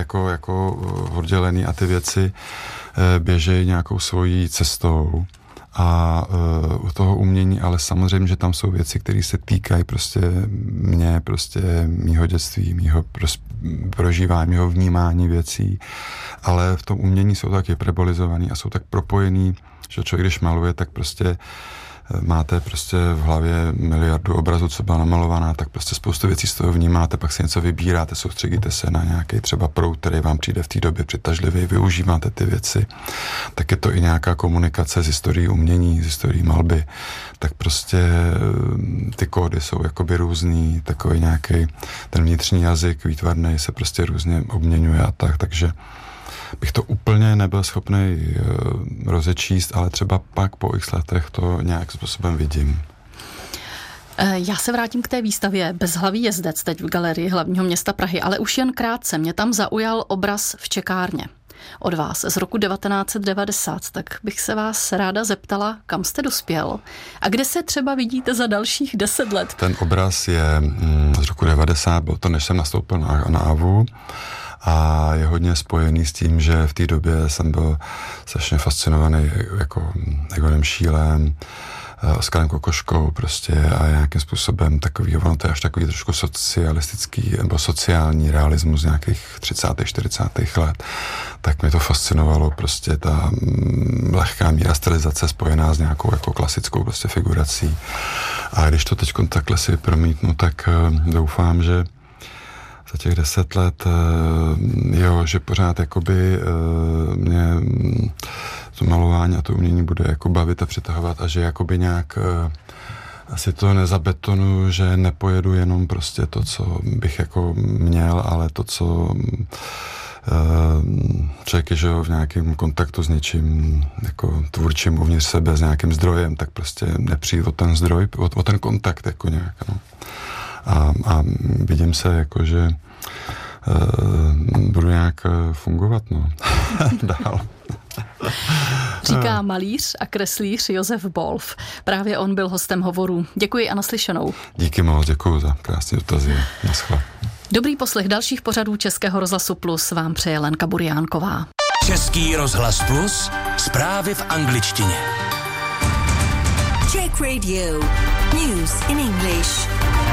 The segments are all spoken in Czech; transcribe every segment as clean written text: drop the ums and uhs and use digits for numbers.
jako oddělený a ty věci běžejí nějakou svojí cestou. A u toho umění, ale samozřejmě, že tam jsou věci, které se týkají prostě mě, prostě mýho dětství, mýho prožívání, mýho vnímání věcí, ale v tom umění jsou tak hyperbolizovaný a jsou tak propojený, že člověk, když maluje, tak prostě máte prostě v hlavě miliardu obrazů, co byla namalovaná, tak prostě spoustu věcí z toho vnímáte, pak si něco vybíráte, soustředíte se na nějaký třeba proud, který vám přijde v té době přitažlivý, využíváte ty věci. Tak je to i nějaká komunikace s historií umění, s historií malby. Tak prostě ty kódy jsou jakoby různý, takový nějaký ten vnitřní jazyk výtvarný se prostě různě obměňuje a tak, takže bych to úplně nebyl schopný rozečíst, ale třeba pak po x letech to nějak způsobem vidím. Já se vrátím k té výstavě Bezhlavý jezdec teď v Galerii hlavního města Prahy, ale už jen krátce. Mě tam zaujal obraz v čekárně od vás z roku 1990, tak bych se vás ráda zeptala, kam jste dospěl a kde se třeba vidíte za dalších 10 let. Ten obraz je z roku 90, byl to, než jsem nastoupil na AVU, a je hodně spojený s tím, že v té době jsem byl strašně fascinovaný jako Egonem Schielem, Oskarem Kokoškou prostě a nějakým způsobem takový, ono to je až takový trošku socialistický nebo sociální realismus z nějakých 30. 40. let, tak mě to fascinovalo prostě ta lehká míra stylizace spojená s nějakou jako klasickou prostě figurací. A když to teď takhle si promítnu, tak doufám, že za těch 10 let, že pořád jakoby mě to malování a to umění bude jako bavit a přitahovat a že jakoby nějak asi to nezabetonuju, že nepojedu jenom prostě to, co bych jako měl, ale to, co člověk je, že v nějakém kontaktu s něčím jako tvůrčím uvnitř sebe, s nějakým zdrojem, tak prostě nepřijít o ten zdroj, o ten kontakt jako nějak, no. A vidím se jako, že budu nějak fungovat, no. Dál. Říká malíř a kreslíř Josef Bolf. Právě on byl hostem Hovorů. Děkuji a naslyšenou. Díky moc, děkuji za krásný dotazy. Naschle. Dobrý poslech dalších pořadů Českého rozhlasu Plus vám přeje Lenka Buriánková. Český rozhlas Plus, zprávy v angličtině. Czech Radio, news in English.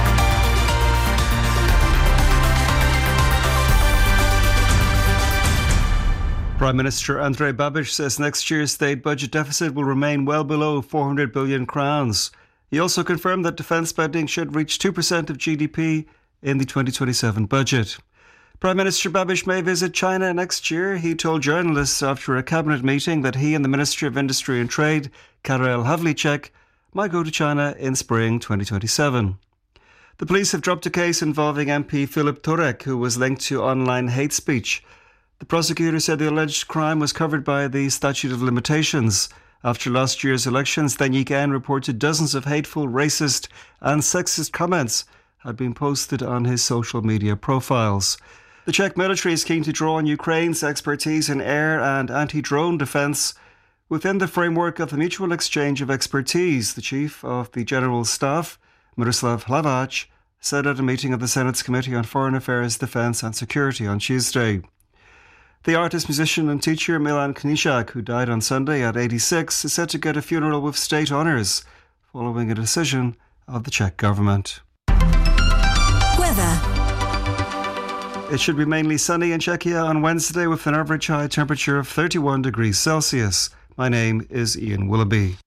Prime Minister Andrej Babiš says next year's state budget deficit will remain well below 400 billion crowns. He also confirmed that defence spending should reach 2% of GDP in the 2027 budget. Prime Minister Babiš may visit China next year. He told journalists after a cabinet meeting that he and the Ministry of Industry and Trade, Karel Havlíček, might go to China in spring 2027. The police have dropped a case involving MP Filip Turek, who was linked to online hate speech. The prosecutor said the alleged crime was covered by the statute of limitations. After last year's elections, Deník N reported dozens of hateful, racist and sexist comments had been posted on his social media profiles. The Czech military is keen to draw on Ukraine's expertise in air and anti-drone defence within the framework of the mutual exchange of expertise, the Chief of the General Staff, Miroslav Hlaváč, said at a meeting of the Senate's Committee on Foreign Affairs, Defence and Security on Tuesday. The artist, musician and teacher Milan Knížák, who died on Sunday at 86, is set to get a funeral with state honours following a decision of the Czech government. Weather. It should be mainly sunny in Czechia on Wednesday with an average high temperature of 31 degrees Celsius. My name is Ian Willoughby.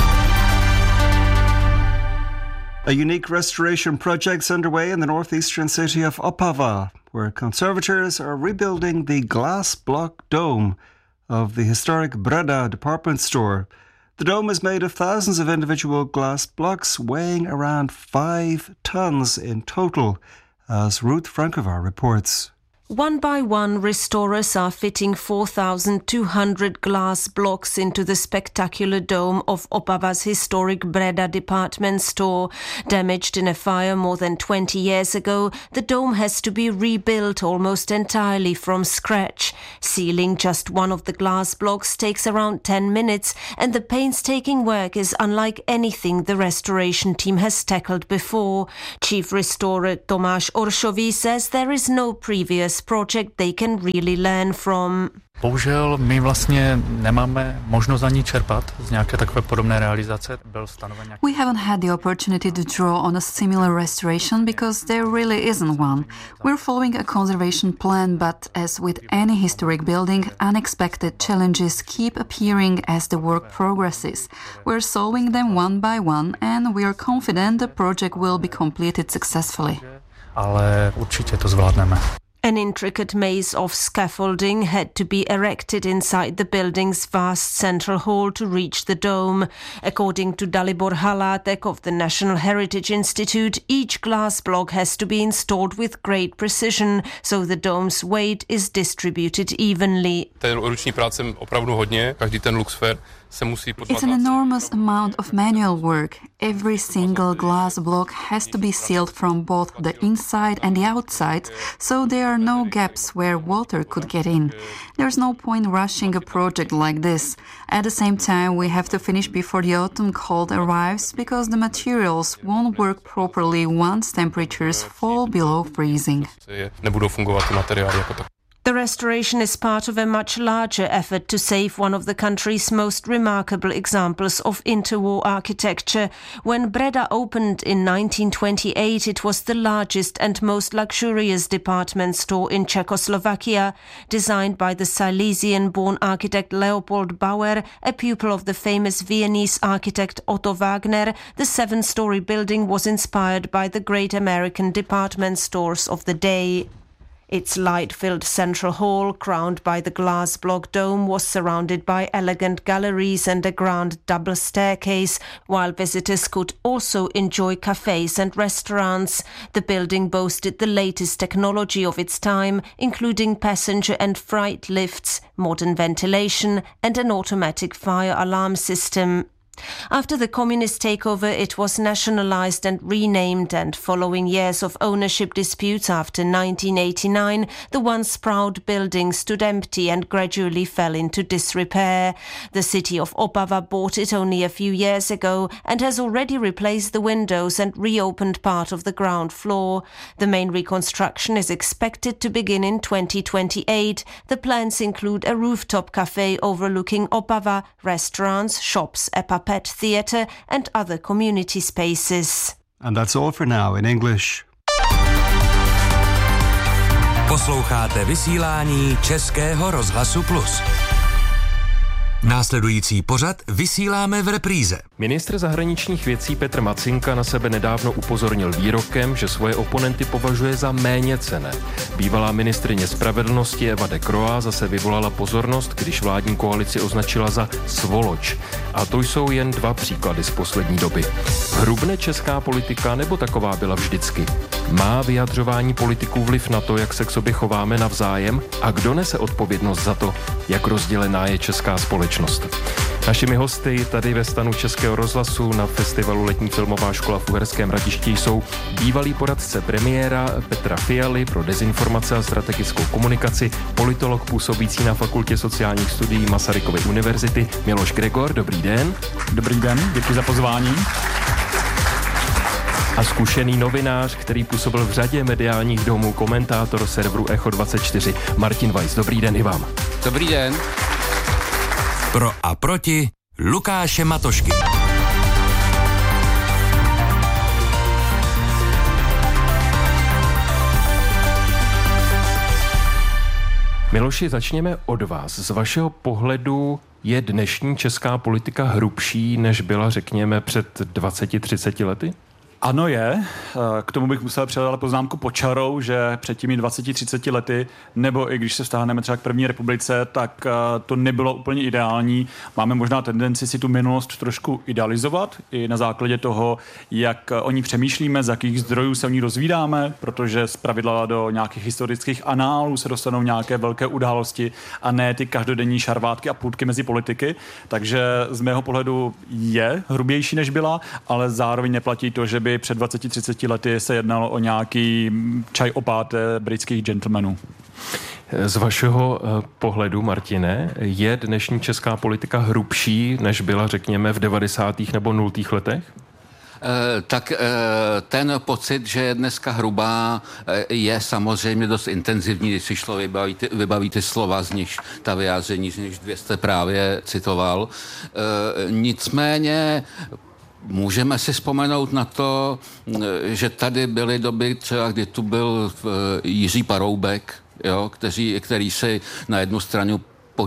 A unique restoration project's underway in the northeastern city of Opava, where conservators are rebuilding the glass block dome of the historic Breda department store. The dome is made of thousands of individual glass blocks weighing around 5 tons in total, as Ruth Frankovar reports. One by one, restorers are fitting 4,200 glass blocks into the spectacular dome of Opava's historic Breda department store. Damaged in a fire more than 20 years ago, the dome has to be rebuilt almost entirely from scratch. Sealing just one of the glass blocks takes around 10 minutes, and the painstaking work is unlike anything the restoration team has tackled before. Chief restorer Tomáš Oršový says there is no previous ambitious project they can really learn from. Bohužel my vlastně nemáme možnost ani čerpat z nějaké takové podobné realizace. Byl stanoven nějaký... We haven't had the opportunity to draw on a similar restoration because there really isn't one. We're following a conservation plan, but as with any historic building, unexpected challenges keep appearing as the work progresses. We're solving them one by one and we are confident the project will be completed successfully. Ale určitě to zvládneme. An intricate maze of scaffolding had to be erected inside the building's vast central hall to reach the dome. According to Dalibor Halátek of the National Heritage Institute, each glass block has to be installed with great precision, so the dome's weight is distributed evenly. Té ruční práce opravdu hodně, každý ten luxfer se musí It's an enormous amount of manual work. Every single glass block has to be sealed from both the inside and the outside, so there are no gaps where water could get in. There's no point rushing a project like this. At the same time, we have to finish before the autumn cold arrives because the materials won't work properly once temperatures fall below freezing. Nebudou fungovat ty materiály jako tak. The restoration is part of a much larger effort to save one of the country's most remarkable examples of interwar architecture. When Breda opened in 1928, it was the largest and most luxurious department store in Czechoslovakia. Designed by the Silesian-born architect Leopold Bauer, a pupil of the famous Viennese architect Otto Wagner, the 7-story building was inspired by the great American department stores of the day. Its light-filled central hall, crowned by the glass block dome, was surrounded by elegant galleries and a grand double staircase, while visitors could also enjoy cafes and restaurants. The building boasted the latest technology of its time, including passenger and freight lifts, modern ventilation, and an automatic fire alarm system. After the communist takeover, it was nationalized and renamed, and following years of ownership disputes after 1989, the once proud building stood empty and gradually fell into disrepair. The city of Opava bought it only a few years ago and has already replaced the windows and reopened part of the ground floor. The main reconstruction is expected to begin in 2028. The plans include a rooftop cafe overlooking Opava, restaurants, shops, a pet theatre and other community spaces. And that's all for now in English. Posloucháte vysílání Českého rozhlasu Plus. Následující pořad vysíláme v repríze. Ministr zahraničních věcí Petr Macinka na sebe nedávno upozornil výrokem, že svoje oponenty považuje za méněcenné. Bývalá ministryně spravedlnosti Eva de Croix zase vyvolala pozornost, když vládní koalici označila za svoloč. A to jsou jen 2 příklady z poslední doby. Hrubne česká politika, nebo taková byla vždycky? Má vyjadřování politiků vliv na to, jak se k sobě chováme navzájem? A kdo nese odpovědnost za to, jak rozdělená je česká společnost? Našimi hosty tady ve stanu Českého rozhlasu na festivalu Letní filmová škola v Uherském Hradišti jsou bývalý poradce premiéra Petra Fialy pro dezinformace a strategickou komunikaci, politolog působící na Fakultě sociálních studií Masarykovy univerzity Miloš Gregor. Dobrý den. Dobrý den, děkuji za pozvání. A zkušený novinář, který působil v řadě mediálních domů, komentátor serveru Echo24 Martin Weiss. Dobrý den i vám. Dobrý den. Pro a proti Lukáše Matošky. Miloši, začněme od vás. Z vašeho pohledu je dnešní česká politika hrubší, než byla, řekněme, před 20-30 lety? Ano je. K tomu bych musel přidat poznámku pod čarou, že před těmi 20-30 lety, nebo i když se vztáhneme třeba k první republice, tak to nebylo úplně ideální. Máme možná tendenci si tu minulost trošku idealizovat i na základě toho, jak o ní přemýšlíme, z jakých zdrojů se o ní rozvídáme, protože zpravidla do nějakých historických análů se dostanou nějaké velké události a ne ty každodenní šarvátky a půtky mezi politiky. Takže z mého pohledu je hrubější, než byla, ale zároveň neplatí to, že by před 20-30 lety se jednalo o nějaký čaj opáté britských gentlemanů. Z vašeho pohledu, Martine, je dnešní česká politika hrubší, než byla, řekněme, v 90. nebo 0. letech? Tak ten pocit, že je dneska hrubá, je samozřejmě dost intenzivní, když si šlo vybaví ty slova, z nich ta vyjádření, z nich 200 právě citoval. Nicméně můžeme si vzpomenout na to, že tady byly doby třeba, kdy tu byl Jiří Paroubek, jo, který si na jednu stranu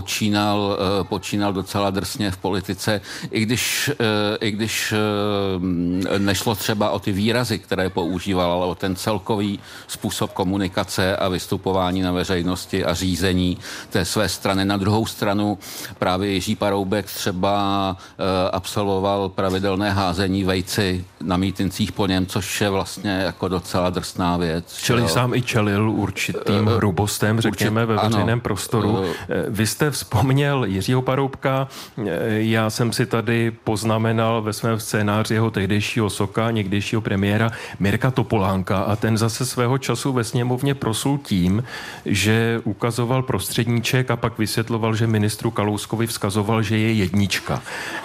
počínal docela drsně v politice, i když nešlo třeba o ty výrazy, které používal, ale o ten celkový způsob komunikace a vystupování na veřejnosti a řízení té své strany. Na druhou stranu právě Jiří Paroubek třeba absolvoval pravidelné házení vejci na mítincích po něm, což je vlastně jako docela drsná věc. Čili sám i čelil určitým hrubostem, řekněme, ve veřejném prostoru. Vy jste vzpomněl Jiřího Paroubka, já jsem si tady poznamenal ve svém scénáři jeho tehdejšího soka, někdejšího premiéra Mirka Topolánka, a ten zase svého času ve sněmovně proslul tím, že ukazoval prostředníček a pak vysvětloval, že ministru Kalouskovi vzkazoval, že je jednička.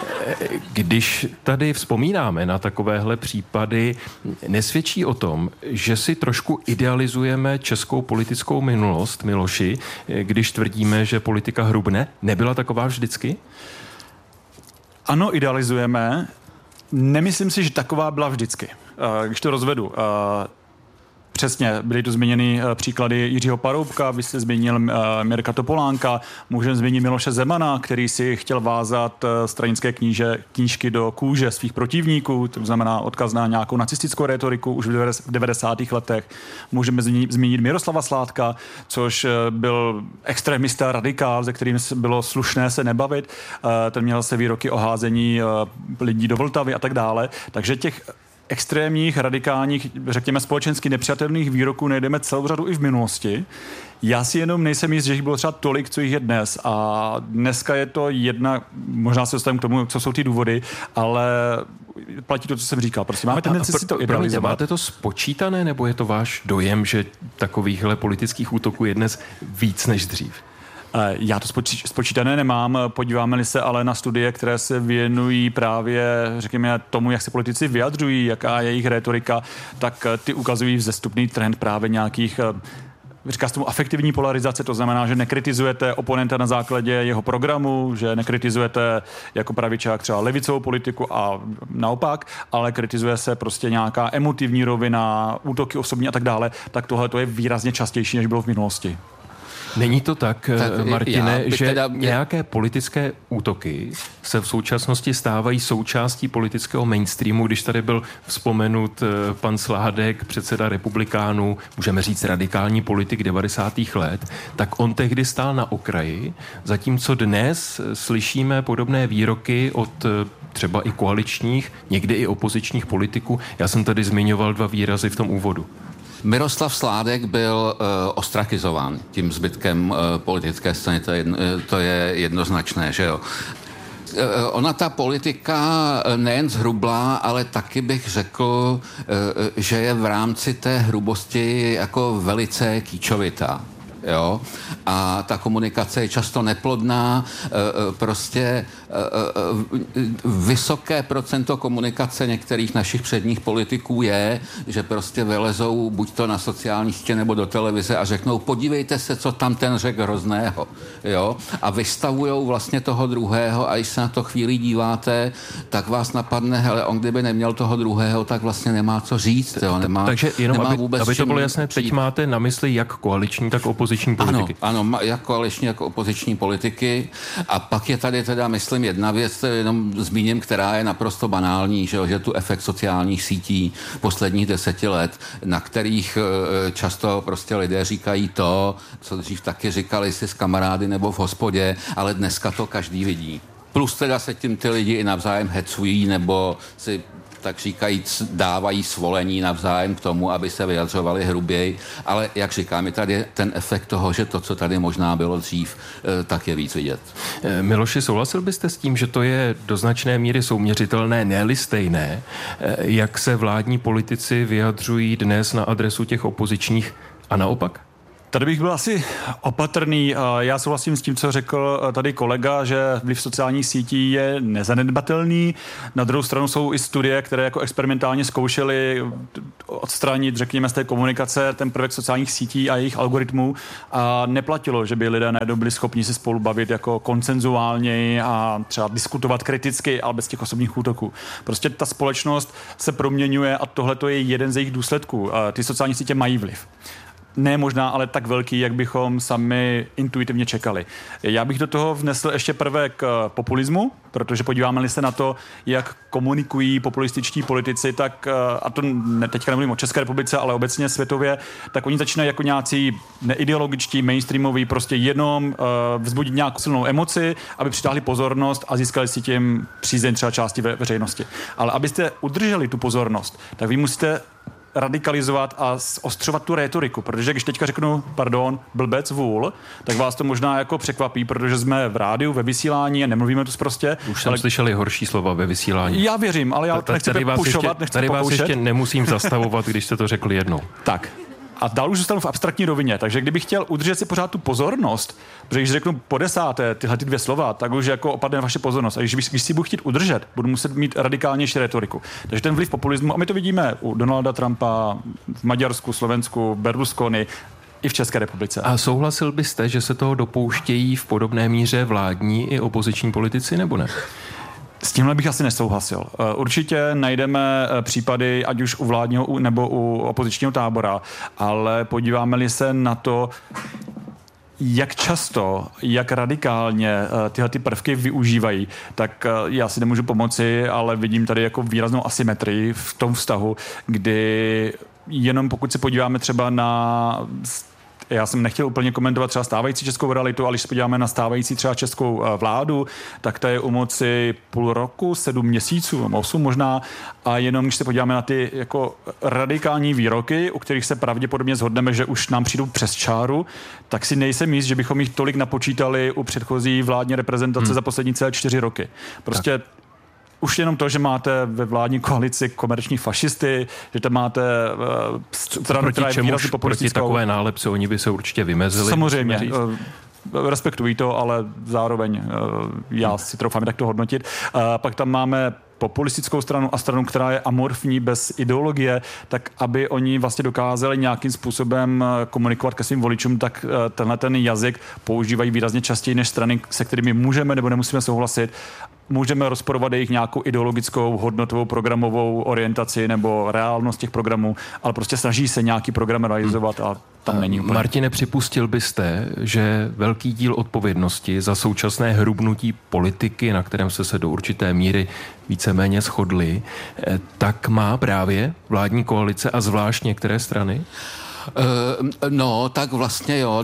Když tady vzpomínáme na takovéhle případy, nesvědčí o tom, že si trošku idealizujeme českou politickou minulost, Miloši, když tvrdíme, že politika hrubne? Nebyla taková vždycky? Ano, idealizujeme. Nemyslím si, že taková byla vždycky. Když to rozvedu. Přesně, byly tu zmíněny příklady Jiřího Paroubka, vy jste zmínil Mirka Topolánka, můžeme zmínit Miloše Zemana, který si chtěl vázat stranické knížky do kůže svých protivníků, to znamená odkaz na nějakou nacistickou retoriku už v 90. letech. Můžeme zmínit Miroslava Sládka, což byl extremista, radikál, se kterým bylo slušné se nebavit. Ten měl se výroky o házení lidí do Vltavy a tak dále. Takže těch extrémních, radikálních, řekněme společensky nepřijatelných výroků najdeme celou řadu i v minulosti. Já si jenom nejsem jist, že jich bylo třeba tolik, co jich je dnes. A dneska je to jedna, možná se dostaneme k tomu, co jsou ty důvody, ale platí to, co jsem říkal. Prostě máme tendenci si to idealizovat. Máte to spočítané, nebo je to váš dojem, že takovýchhle politických útoků je dnes víc než dřív? Já to spočítané nemám, podíváme-li se ale na studie, které se věnují právě, řekněme, tomu, jak se politici vyjadřují, jaká je jejich retorika, tak ty ukazují vzestupný trend právě nějakých, říká se tomu afektivní polarizace, to znamená, že nekritizujete oponenta na základě jeho programu, že nekritizujete jako pravičák třeba levicovou politiku a naopak, ale kritizuje se prostě nějaká emotivní rovina, útoky osobní a tak dále, tak tohle to je výrazně častější, než bylo v minulosti. Není to tak, Martine, že nějaké politické útoky se v současnosti stávají součástí politického mainstreamu, když tady byl vzpomenut pan Sládek, předseda republikánů, můžeme říct radikální politik 90. let, tak on tehdy stál na okraji, zatímco dnes slyšíme podobné výroky od třeba i koaličních, někdy i opozičních politiků. Já jsem tady zmiňoval 2 výrazy v tom úvodu. Miroslav Sládek byl ostrakizován tím zbytkem politické scény, to je jednoznačné, že jo. Ona ta politika nejen zhrublá, ale taky bych řekl, že je v rámci té hrubosti jako velice kýčovitá. Jo? A ta komunikace je často neplodná, prostě vysoké procento komunikace některých našich předních politiků je, že prostě vylezou buď to na sociální sítě nebo do televize a řeknou, podívejte se, co tam ten řekl hrozného. Jo? A vystavujou vlastně toho druhého a když se na to chvíli díváte, tak vás napadne, hele, on kdyby neměl toho druhého, tak vlastně nemá co říct. Jo? Takže jenom, aby to bylo jasné, teď máte na mysli jak koaliční, tak opoziční politiky. Ano, jak koaliční, jako opoziční politiky. A pak je tady teda, myslím, jedna věc, jenom zmíním, která je naprosto banální, že tu efekt sociálních sítí posledních 10 let, na kterých často prostě lidé říkají to, co dřív taky říkali si s kamarády nebo v hospodě, ale dneska to každý vidí. Plus teda se tím ty lidi i navzájem hecují nebo si tak říkajíc dávají svolení navzájem k tomu, aby se vyjadřovali hruběji, ale jak říkám, je tady ten efekt toho, že to, co tady možná bylo dřív, tak je víc vidět. Miloši, souhlasil byste s tím, že to je do značné míry souměřitelné, ne-li stejné, jak se vládní politici vyjadřují dnes na adresu těch opozičních a naopak? Tady bych byl asi opatrný. Já souhlasím s tím, co řekl tady kolega, že vliv sociálních sítí je nezanedbatelný. Na druhou stranu jsou i studie, které jako experimentálně zkoušely odstranit, řekněme, z té komunikace ten prvek sociálních sítí a jejich algoritmů a neplatilo, že by lidé najednou byli schopni se spolu bavit jako konsenzuálněji a třeba diskutovat kriticky, ale bez těch osobních útoků. Prostě ta společnost se proměňuje a tohle to je jeden z jejich důsledků. Ty sociální sítě mají vliv. Ne možná, ale tak velký, jak bychom sami intuitivně čekali. Já bych do toho vnesl ještě prvek populismu, protože podíváme-li se na to, jak komunikují populističtí politici, tak, a to teďka nemluvím o České republice, ale obecně světově, tak oni začínají jako nějací neideologičtí, mainstreamoví, prostě jenom vzbudit nějakou silnou emoci, aby přitáhli pozornost a získali si tím přízeň třeba části veřejnosti. Ale abyste udrželi tu pozornost, tak vy musíte radikalizovat a ostřovat tu rétoriku, protože když teďka řeknu, blbec, vůl, tak vás to možná jako překvapí, protože jsme v rádiu, ve vysílání a nemluvíme tu prostě. Už jsem slyšeli horší slova ve vysílání. Já věřím, ale já to nechci pušovat, nechci tady pokoušet. Vás ještě nemusím zastavovat, když jste to řekli jednou. Tak. A dál už zůstanu v abstraktní rovině, takže kdybych chtěl udržet si pořád tu pozornost, protože když řeknu po 10. tyhle ty 2 slova, tak už jako opadne vaše pozornost. A když si budu chtít udržet, budu muset mít radikálnější retoriku. Takže ten vliv populismu, a my to vidíme u Donalda Trumpa, v Maďarsku, Slovensku, Berlusconi, i v České republice. A souhlasil byste, že se toho dopouštějí v podobné míře vládní i opoziční politici, nebo ne? S tímhle bych asi nesouhlasil. Určitě najdeme případy, ať už u vládního nebo u opozičního tábora, ale podíváme-li se na to, jak často, jak radikálně tyhle ty prvky využívají, tak já si nemůžu pomoci, ale vidím tady jako výraznou asymetrii v tom vztahu, kdy jenom pokud se podíváme třeba na... Já jsem nechtěl úplně komentovat třeba stávající českou realitu, ale když se podíváme na stávající třeba českou vládu, tak ta je u moci půl roku, 7 měsíců, 8 možná, a jenom když se podíváme na ty jako radikální výroky, u kterých se pravděpodobně shodneme, že už nám přijdou přes čáru, tak si nejsem jist, že bychom jich tolik napočítali u předchozí vládní reprezentace za poslední celé 4 roky. Prostě už jenom to, že máte ve vládní koalici komerční fašisty, že tam máte stranu, která je výrazně populistickou. Proti takové nálepce oni by se určitě vymezili. Samozřejmě. Respektují to, ale zároveň já si troufám tak to hodnotit. Pak tam máme populistickou stranu a stranu, která je amorfní, bez ideologie, tak aby oni vlastně dokázali nějakým způsobem komunikovat ke svým voličům, tak tenhle ten jazyk používají výrazně častěji než strany, se kterými můžeme nebo nemusíme souhlasit. Můžeme rozporovat jejich nějakou ideologickou, hodnotovou, programovou orientaci nebo reálnost těch programů, ale prostě snaží se nějaký program realizovat a tam není úplně. Martine, připustil byste, že velký díl odpovědnosti za současné hrubnutí politiky, na kterém jste se do určité míry víceméně shodli, tak má právě vládní koalice a zvlášť některé strany? No, tak vlastně jo,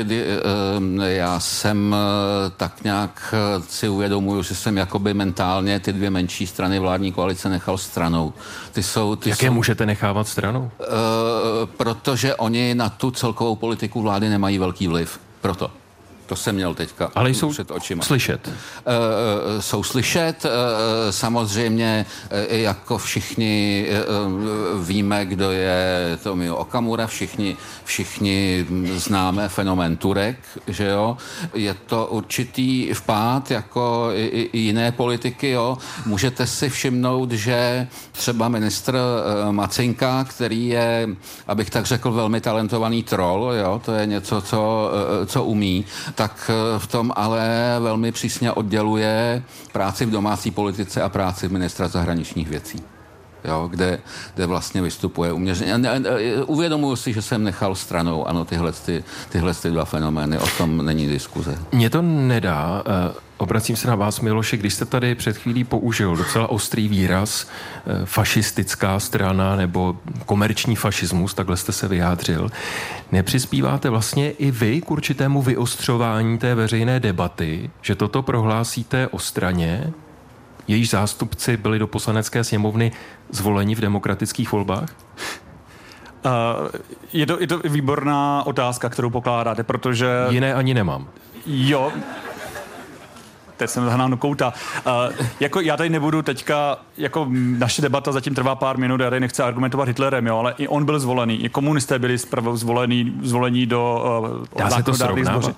já jsem tak nějak si uvědomuju, že jsem jakoby mentálně ty 2 menší strany vládní koalice nechal stranou. Jaké můžete nechávat stranou? Protože oni na tu celkovou politiku vlády nemají velký vliv. Proto. To jsem měl teďka ale jsou před očima. Slyšet. Jsou slyšet. Samozřejmě jako všichni víme, kdo je Tomio Okamura, všichni známe fenomén Turek, že jo. Je to určitý vpád jako i jiné politiky, jo. Můžete si všimnout, že třeba ministr Macinka, který je, abych tak řekl, velmi talentovaný troll, jo, to je něco, co umí, tak v tom ale velmi přísně odděluje práci v domácí politice a práci ministra zahraničních věcí. Jo, kde vlastně vystupuje uměřeně. Uvědomuji si, že jsem nechal stranou, ano, tyhle 2 fenomény, o tom není diskuze. Mně to nedá. Obracím se na vás, Miloši, když jste tady před chvílí použil docela ostrý výraz fašistická strana nebo komerční fašismus, takhle jste se vyjádřil. Nepřispíváte vlastně i vy k určitému vyostřování té veřejné debaty, že toto prohlásíte o straně, jejíž zástupci byli do Poslanecké sněmovny zvoleni v demokratických volbách? Je to výborná otázka, kterou pokládáte, protože... Jiné ani nemám. Jo. teď jsem zahnal do kouta. Jako já tady nebudu teďka, jako naše debata zatím trvá pár minut, já tady nechci argumentovat Hitlerem, jo, ale i on byl zvolený, i komunisté byli zvolení do zákonodárných sborů.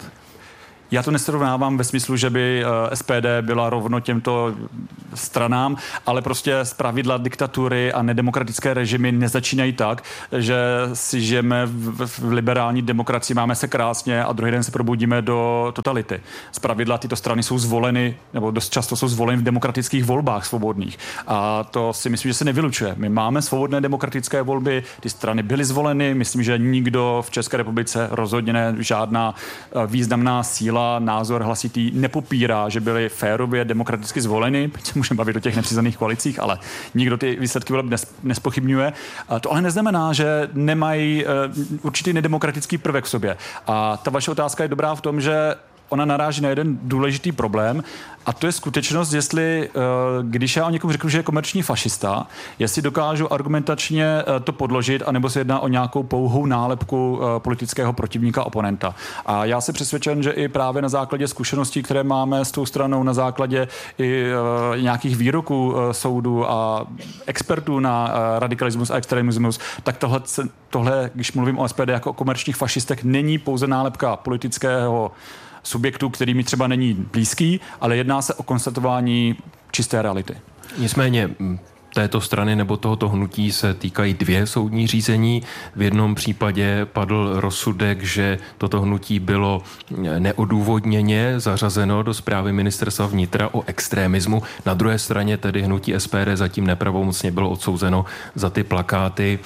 Já to nesrovnávám ve smyslu, že by SPD byla rovno těmto stranám, ale prostě zpravidla diktatury a nedemokratické režimy nezačínají tak, že si žijeme v liberální demokracii, máme se krásně a druhý den se probudíme do totality. Zpravidla tyto strany jsou zvoleny, nebo dost často jsou zvoleny v demokratických volbách svobodných. A to si myslím, že se nevylučuje. My máme svobodné demokratické volby, ty strany byly zvoleny, myslím, že nikdo v České republice rozhodně ne, žádná významná síla, názor hlasitý nepopírá, že byli férově demokraticky zvoleni, teď se můžeme bavit o těch nepřiznaných koalicích, ale nikdo ty výsledky voleb nespochybňuje. To ale neznamená, že nemají určitý nedemokratický prvek v sobě. A ta vaše otázka je dobrá v tom, že ona naráží na jeden důležitý problém a to je skutečnost, jestli, když já o někomu řeknu, že je komerční fašista, jestli dokážu argumentačně to podložit, anebo se jedná o nějakou pouhou nálepku politického protivníka, oponenta. A já jsem přesvědčen, že i právě na základě zkušeností, které máme s tou stranou, na základě i nějakých výroků soudů a expertů na radikalismus a extremismus, tak tohle, když mluvím o SPD jako o komerčních fašistech, není pouze nálepka politického subjektu, který mi třeba není blízký, ale jedná se o konstatování čisté reality. Nicméně této strany nebo tohoto hnutí se týkají 2 soudní řízení. V jednom případě padl rozsudek, že toto hnutí bylo neodůvodněně zařazeno do zprávy ministerstva vnitra o extremismu. Na druhé straně tedy hnutí SPD zatím nepravomocně bylo odsouzeno za ty plakáty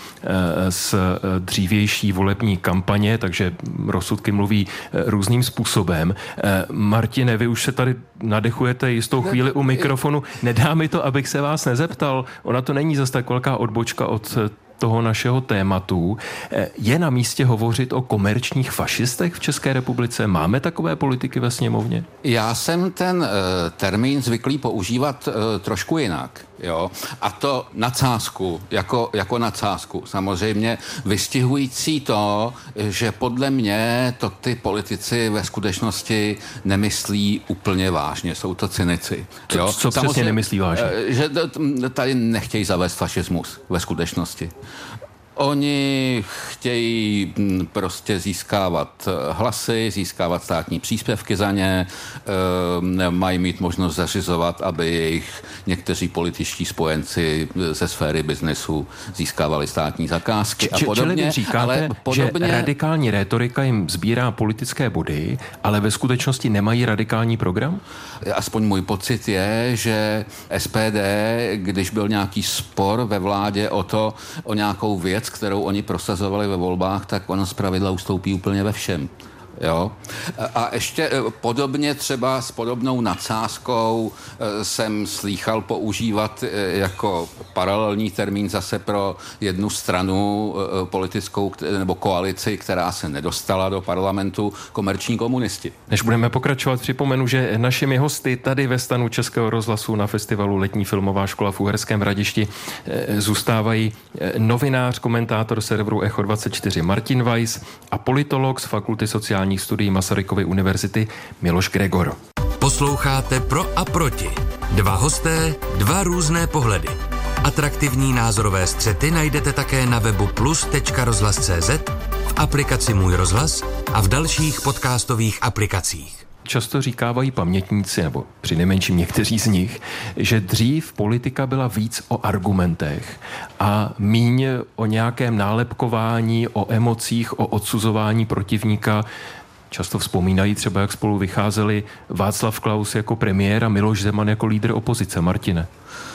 z dřívější volební kampaně, takže rozsudky mluví různým způsobem. Martine, vy už se tady nadechujete jistou chvíli u mikrofonu. Nedá mi to, abych se vás nezeptal. Ona to není zase tak velká odbočka od toho našeho tématu. Je na místě hovořit o komerčních fašistech v České republice? Máme takové politiky ve sněmovně? Já jsem ten termín zvyklý používat trošku jinak. Jo? A to nadsázku, jako nadsázku. Samozřejmě vystihující to, že podle mě to ty politici ve skutečnosti nemyslí úplně vážně. Jsou to cynici. Jo? Co přesně nemyslí vážně? Že tady nechtějí zavést fašismus ve skutečnosti. Oni chtějí prostě získávat hlasy, získávat státní příspěvky za ně, mají mít možnost zařizovat, aby jejich někteří političtí spojenci ze sféry biznesu získávali státní zakázky a podobně. Čili vy říkáte, že radikální rétorika jim sbírá politické body, ale ve skutečnosti nemají radikální program? Aspoň můj pocit je, že SPD, když byl nějaký spor ve vládě o nějakou věc, kterou oni prosazovali ve volbách, tak ono zpravidla ustoupí úplně ve všem. Jo? A ještě podobně třeba s podobnou nadsázkou jsem slýchal používat jako paralelní termín zase pro jednu stranu politickou nebo koalici, která se nedostala do parlamentu, komerční komunisti. Než budeme pokračovat, připomenu, že našimi hosty tady ve stanu Českého rozhlasu na festivalu Letní filmová škola v Uherském Hradišti zůstávají novinář, komentátor serveru Echo24 Martin Weiss a politolog z Fakulty sociálních studií Masarykovy univerzity Miloš Gregor. Posloucháte Pro a proti. 2 hosté, 2 různé pohledy. Atraktivní názorové střety najdete také na webu plus.rozhlas.cz, v aplikaci Můj rozhlas a v dalších podcastových aplikacích. Často říkávají pamětníci, nebo přinejmenším někteří z nich, že dřív politika byla víc o argumentech a míň o nějakém nálepkování, o emocích, o odsuzování protivníka. Často vzpomínají třeba, jak spolu vycházeli Václav Klaus jako premiér a Miloš Zeman jako lídr opozice. Martine.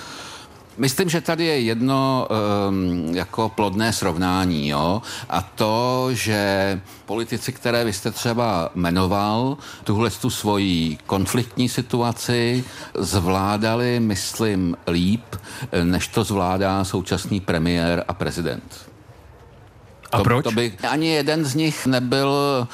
Myslím, že tady je jedno jako plodné srovnání, jo? A to, že politici, které vy jste třeba jmenoval, tuhle tu svoji konfliktní situaci zvládali, myslím, líp, než to zvládá současný premiér a prezident. A proč? To by ani jeden z nich nebyl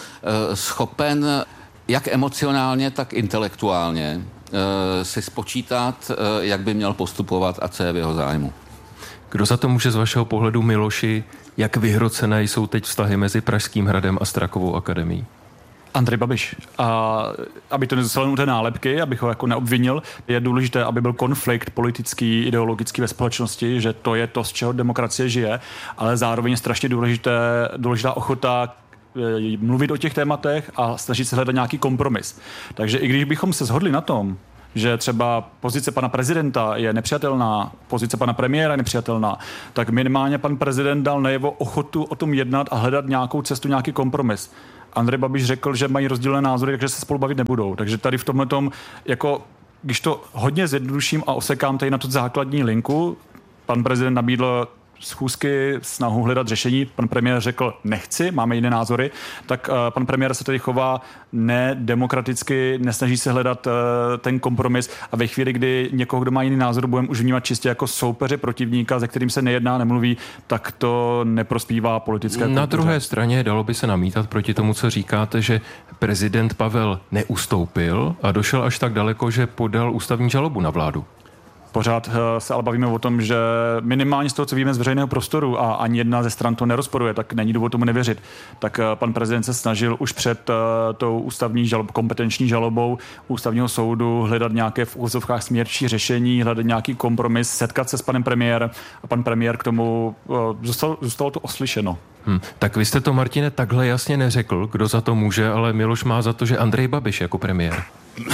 schopen jak emocionálně, tak intelektuálně si spočítat, jak by měl postupovat a co je v jeho zájmu. Kdo za to může z vašeho pohledu, Miloši, jak vyhrocené jsou teď vztahy mezi Pražským hradem a Strakovou akademií? Andrej Babiš. A aby to nezůstalo u té nálepky, abych ho jako neobvinil, je důležité, aby byl konflikt politický, ideologický ve společnosti, že to je to, z čeho demokracie žije, ale zároveň je strašně důležitá ochota mluvit o těch tématech a snažit se hledat nějaký kompromis. Takže i když bychom se shodli na tom, že třeba pozice pana prezidenta je nepřijatelná, pozice pana premiéra je nepřijatelná, tak minimálně pan prezident dal najevo ochotu o tom jednat a hledat nějakou cestu, nějaký kompromis. Andrej Babiš řekl, že mají rozdílné názory, takže se spolu bavit nebudou. Takže tady v tomhletom, jako, když to hodně zjednoduším a osekám tady na tu základní linku, pan prezident nabídl schůzky, snahu hledat řešení. Pan premiér řekl, nechci, máme jiné názory, tak pan premiér se tady chová nedemokraticky, nesnaží se hledat ten kompromis a ve chvíli, kdy někoho, kdo má jiný názor, budeme už vnímat čistě jako soupeře protivníka, se kterým se nejedná, nemluví, tak to neprospívá politické kultuře. Na druhé straně dalo by se namítat proti tomu, co říkáte, že prezident Pavel neustoupil a došel až tak daleko, že podal ústavní žalobu na vládu. Pořád se ale bavíme o tom, že minimálně z toho, co víme z veřejného prostoru a ani jedna ze stran to nerozporuje, tak není důvod tomu nevěřit. Tak pan prezident se snažil už před tou ústavní kompetenční žalobou ústavního soudu hledat nějaké v úvozovkách smírčí řešení, hledat nějaký kompromis, setkat se s panem premiérem a pan premiér k tomu zůstalo to oslyšeno. Tak vy jste to, Martine, takhle jasně neřekl, kdo za to může, ale Miloš má za to, že Andrej Babiš jako premiér.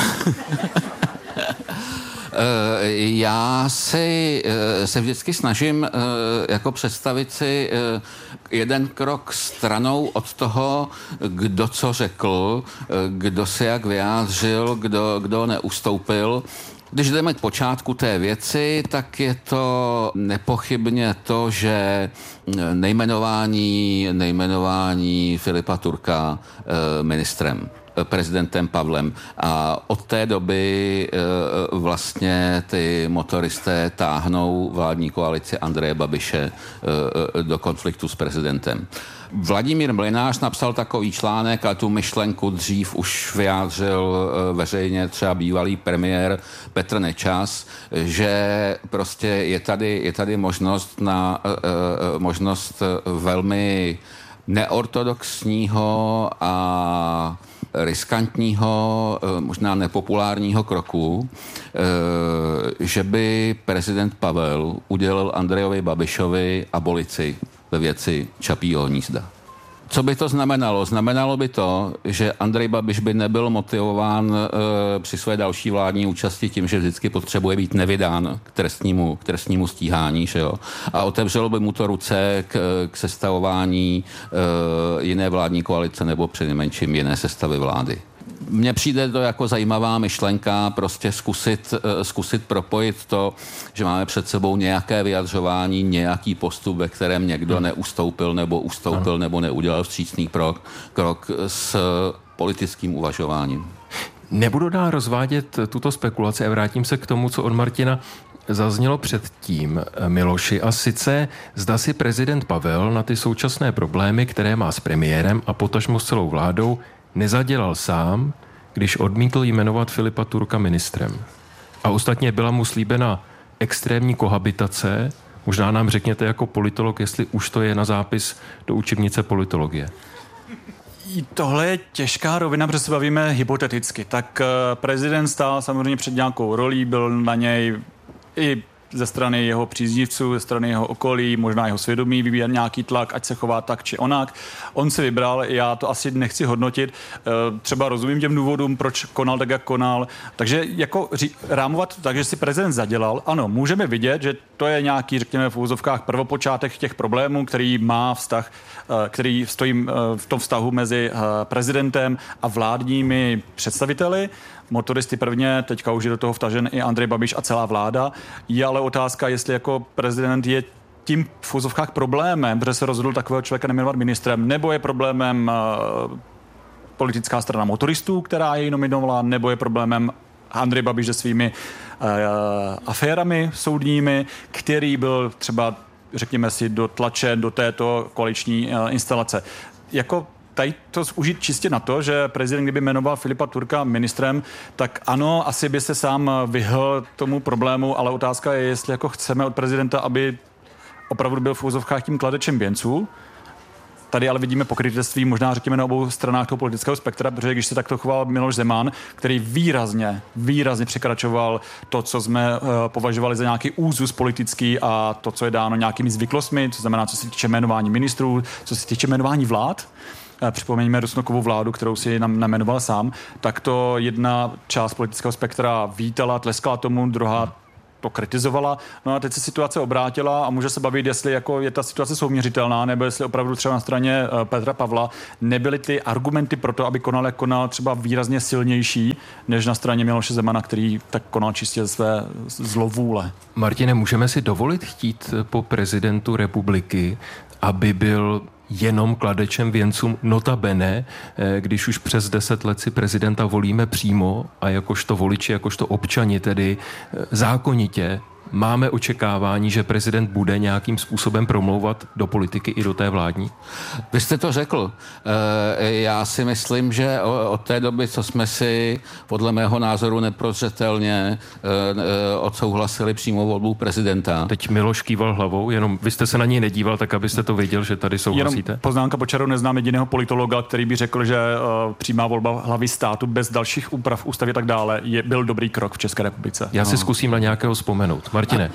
Já se vždycky snažím jako představit si jeden krok stranou od toho, kdo co řekl, kdo se jak vyjádřil, kdo neustoupil. Když jdeme k počátku té věci, tak je to nepochybně to, že nejmenování Filipa Turka ministrem, prezidentem Pavlem. A od té doby vlastně ty motoristé táhnou vládní koalici Andreje Babiše do konfliktu s prezidentem. Vladimír Mlynář napsal takový článek a tu myšlenku dřív už vyjádřil veřejně třeba bývalý premiér Petr Nečas, že prostě je tady možnost velmi neortodoxního a riskantního, možná nepopulárního kroku, že by prezident Pavel udělil Andrejovi Babišovi abolici ve věci Čapího hnízda. Co by to znamenalo? Znamenalo by to, že Andrej Babiš by nebyl motivován při své další vládní účasti tím, že vždycky potřebuje být nevydán k trestnímu stíhání, že jo? A otevřelo by mu to ruce k sestavování jiné vládní koalice nebo přinejmenším jiné sestavy vlády. Mně přijde to jako zajímavá myšlenka prostě zkusit propojit to, že máme před sebou nějaké vyjadřování, nějaký postup, ve kterém někdo neustoupil nebo ustoupil nebo neudělal vstřícný krok s politickým uvažováním. Nebudu dál rozvádět tuto spekulaci a vrátím se k tomu, co od Martina zaznělo předtím, Miloši, a sice zda si prezident Pavel na ty současné problémy, které má s premiérem a potažmo s celou vládou, nezadělal sám, když odmítl jmenovat Filipa Turka ministrem. A ostatně byla mu slíbena extrémní kohabitace. Možná nám řekněte jako politolog, jestli už to je na zápis do učebnice politologie. Tohle je těžká rovina, protože se bavíme hypoteticky. Tak prezident stál samozřejmě před nějakou rolí, byl na něj i ze strany jeho příznivců, ze strany jeho okolí, možná jeho svědomí, vyvíjet nějaký tlak, ať se chová tak či onak. On si vybral, já to asi nechci hodnotit, třeba rozumím těm důvodům, proč konal tak, jak konal. Takže jako rámovat tak, že si prezident zadělal, ano, můžeme vidět, že to je nějaký, řekněme v úvozovkách, prvopočátek těch problémů, který má vztah, který stojí v tom vztahu mezi prezidentem a vládními představiteli. Motoristy prvně, teďka už je do toho vtažen i Andrej Babiš a celá vláda. Je ale otázka, jestli jako prezident je tím v úzovkách problémem, protože se rozhodl takového člověka nejmenovat ministrem, nebo je problémem politická strana motoristů, která jej nominovala, nebo je problémem Andrej Babiš se svými aférami soudními, který byl třeba, řekněme si, dotlačen do této koaliční instalace. Jako tady to užít čistě na to, že prezident, kdyby jmenoval Filipa Turka ministrem, tak ano, asi by se sám vyhl tomu problému, ale otázka je, jestli jako chceme od prezidenta, aby opravdu byl v úzovkách tím kladečem věnců, Tady ale vidíme pokrytectví možná řekněme na obou stranách toho politického spektra, protože když se takto choval Miloš Zeman, který výrazně překračoval to, co jsme považovali za nějaký úzus politický a to, co je dáno nějakými zvyklostmi, co znamená, co se týče jmenování ministrů, co se týče jmenování vlád. Připomeňme Rusnokovu vládu, kterou si namenoval sám, tak to jedna část politického spektra vítala, tleskala tomu, druhá to kritizovala. No a teď se situace obrátila a může se bavit, jestli jako je ta situace souměřitelná, nebo jestli opravdu třeba na straně Petra Pavla nebyly ty argumenty pro to, aby konal třeba výrazně silnější, než na straně Miloše Zemana, který tak konal čistě ze své zlovůle. Martine, můžeme si dovolit chtít po prezidentu republiky, aby byl jenom kladečem věncům, notabene, když už přes 10 let si prezidenta volíme přímo a jakožto voliči, jakožto občani tedy zákonitě máme očekávání, že prezident bude nějakým způsobem promlouvat do politiky i do té vládní? Vy jste to řekl. Já si myslím, že od té doby, co jsme si podle mého názoru neprozřetelně odsouhlasili přímou volbu prezidenta. Teď Miloš kýval hlavou, jenom vy jste se na něj nedíval, tak abyste to věděl, že tady souhlasíte. Jenom poznámka po čaru, neznám jediného politologa, který by řekl, že přímá volba hlavy státu bez dalších úprav ústavy a tak dále byl dobrý krok v České republice. Já si zkusím na nějakého vzpomenout. Martine.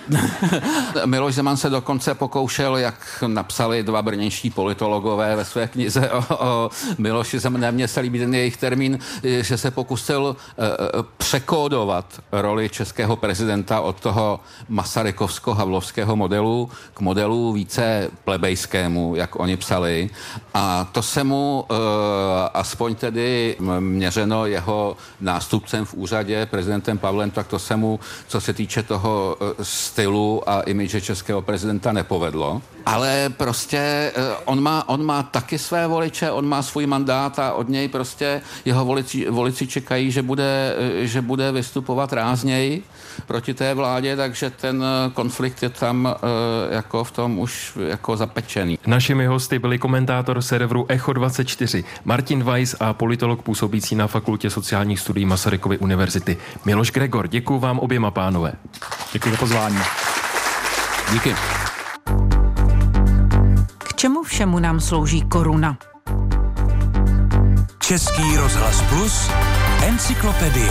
Miloš Zeman se dokonce pokoušel, jak napsali dva brněnští politologové ve své knize o Miloši Zemaně, mně se líbí ten jejich termín, že se pokusil překódovat roli českého prezidenta od toho masarykovsko-havlovského modelu k modelu více plebejskému, jak oni psali. A to se mu aspoň tedy měřeno jeho nástupcem v úřadě, prezidentem Pavlem, tak to se mu, co se týče toho stylu a imidže českého prezidenta nepovedlo. Ale prostě on má taky své voliče, on má svůj mandát a od něj prostě jeho voliči čekají, že bude vystupovat rázněji proti té vládě, takže ten konflikt je tam jako v tom už jako zapečený. Našimi hosty byli komentátor serveru Echo24 Martin Weiss a politolog působící na Fakultě sociálních studií Masarykovy univerzity Miloš Gregor. Děkuju vám oběma, pánové. Děkuji za pozvání. Díky. K čemu všemu nám slouží koruna? Český rozhlas Plus, encyklopedie.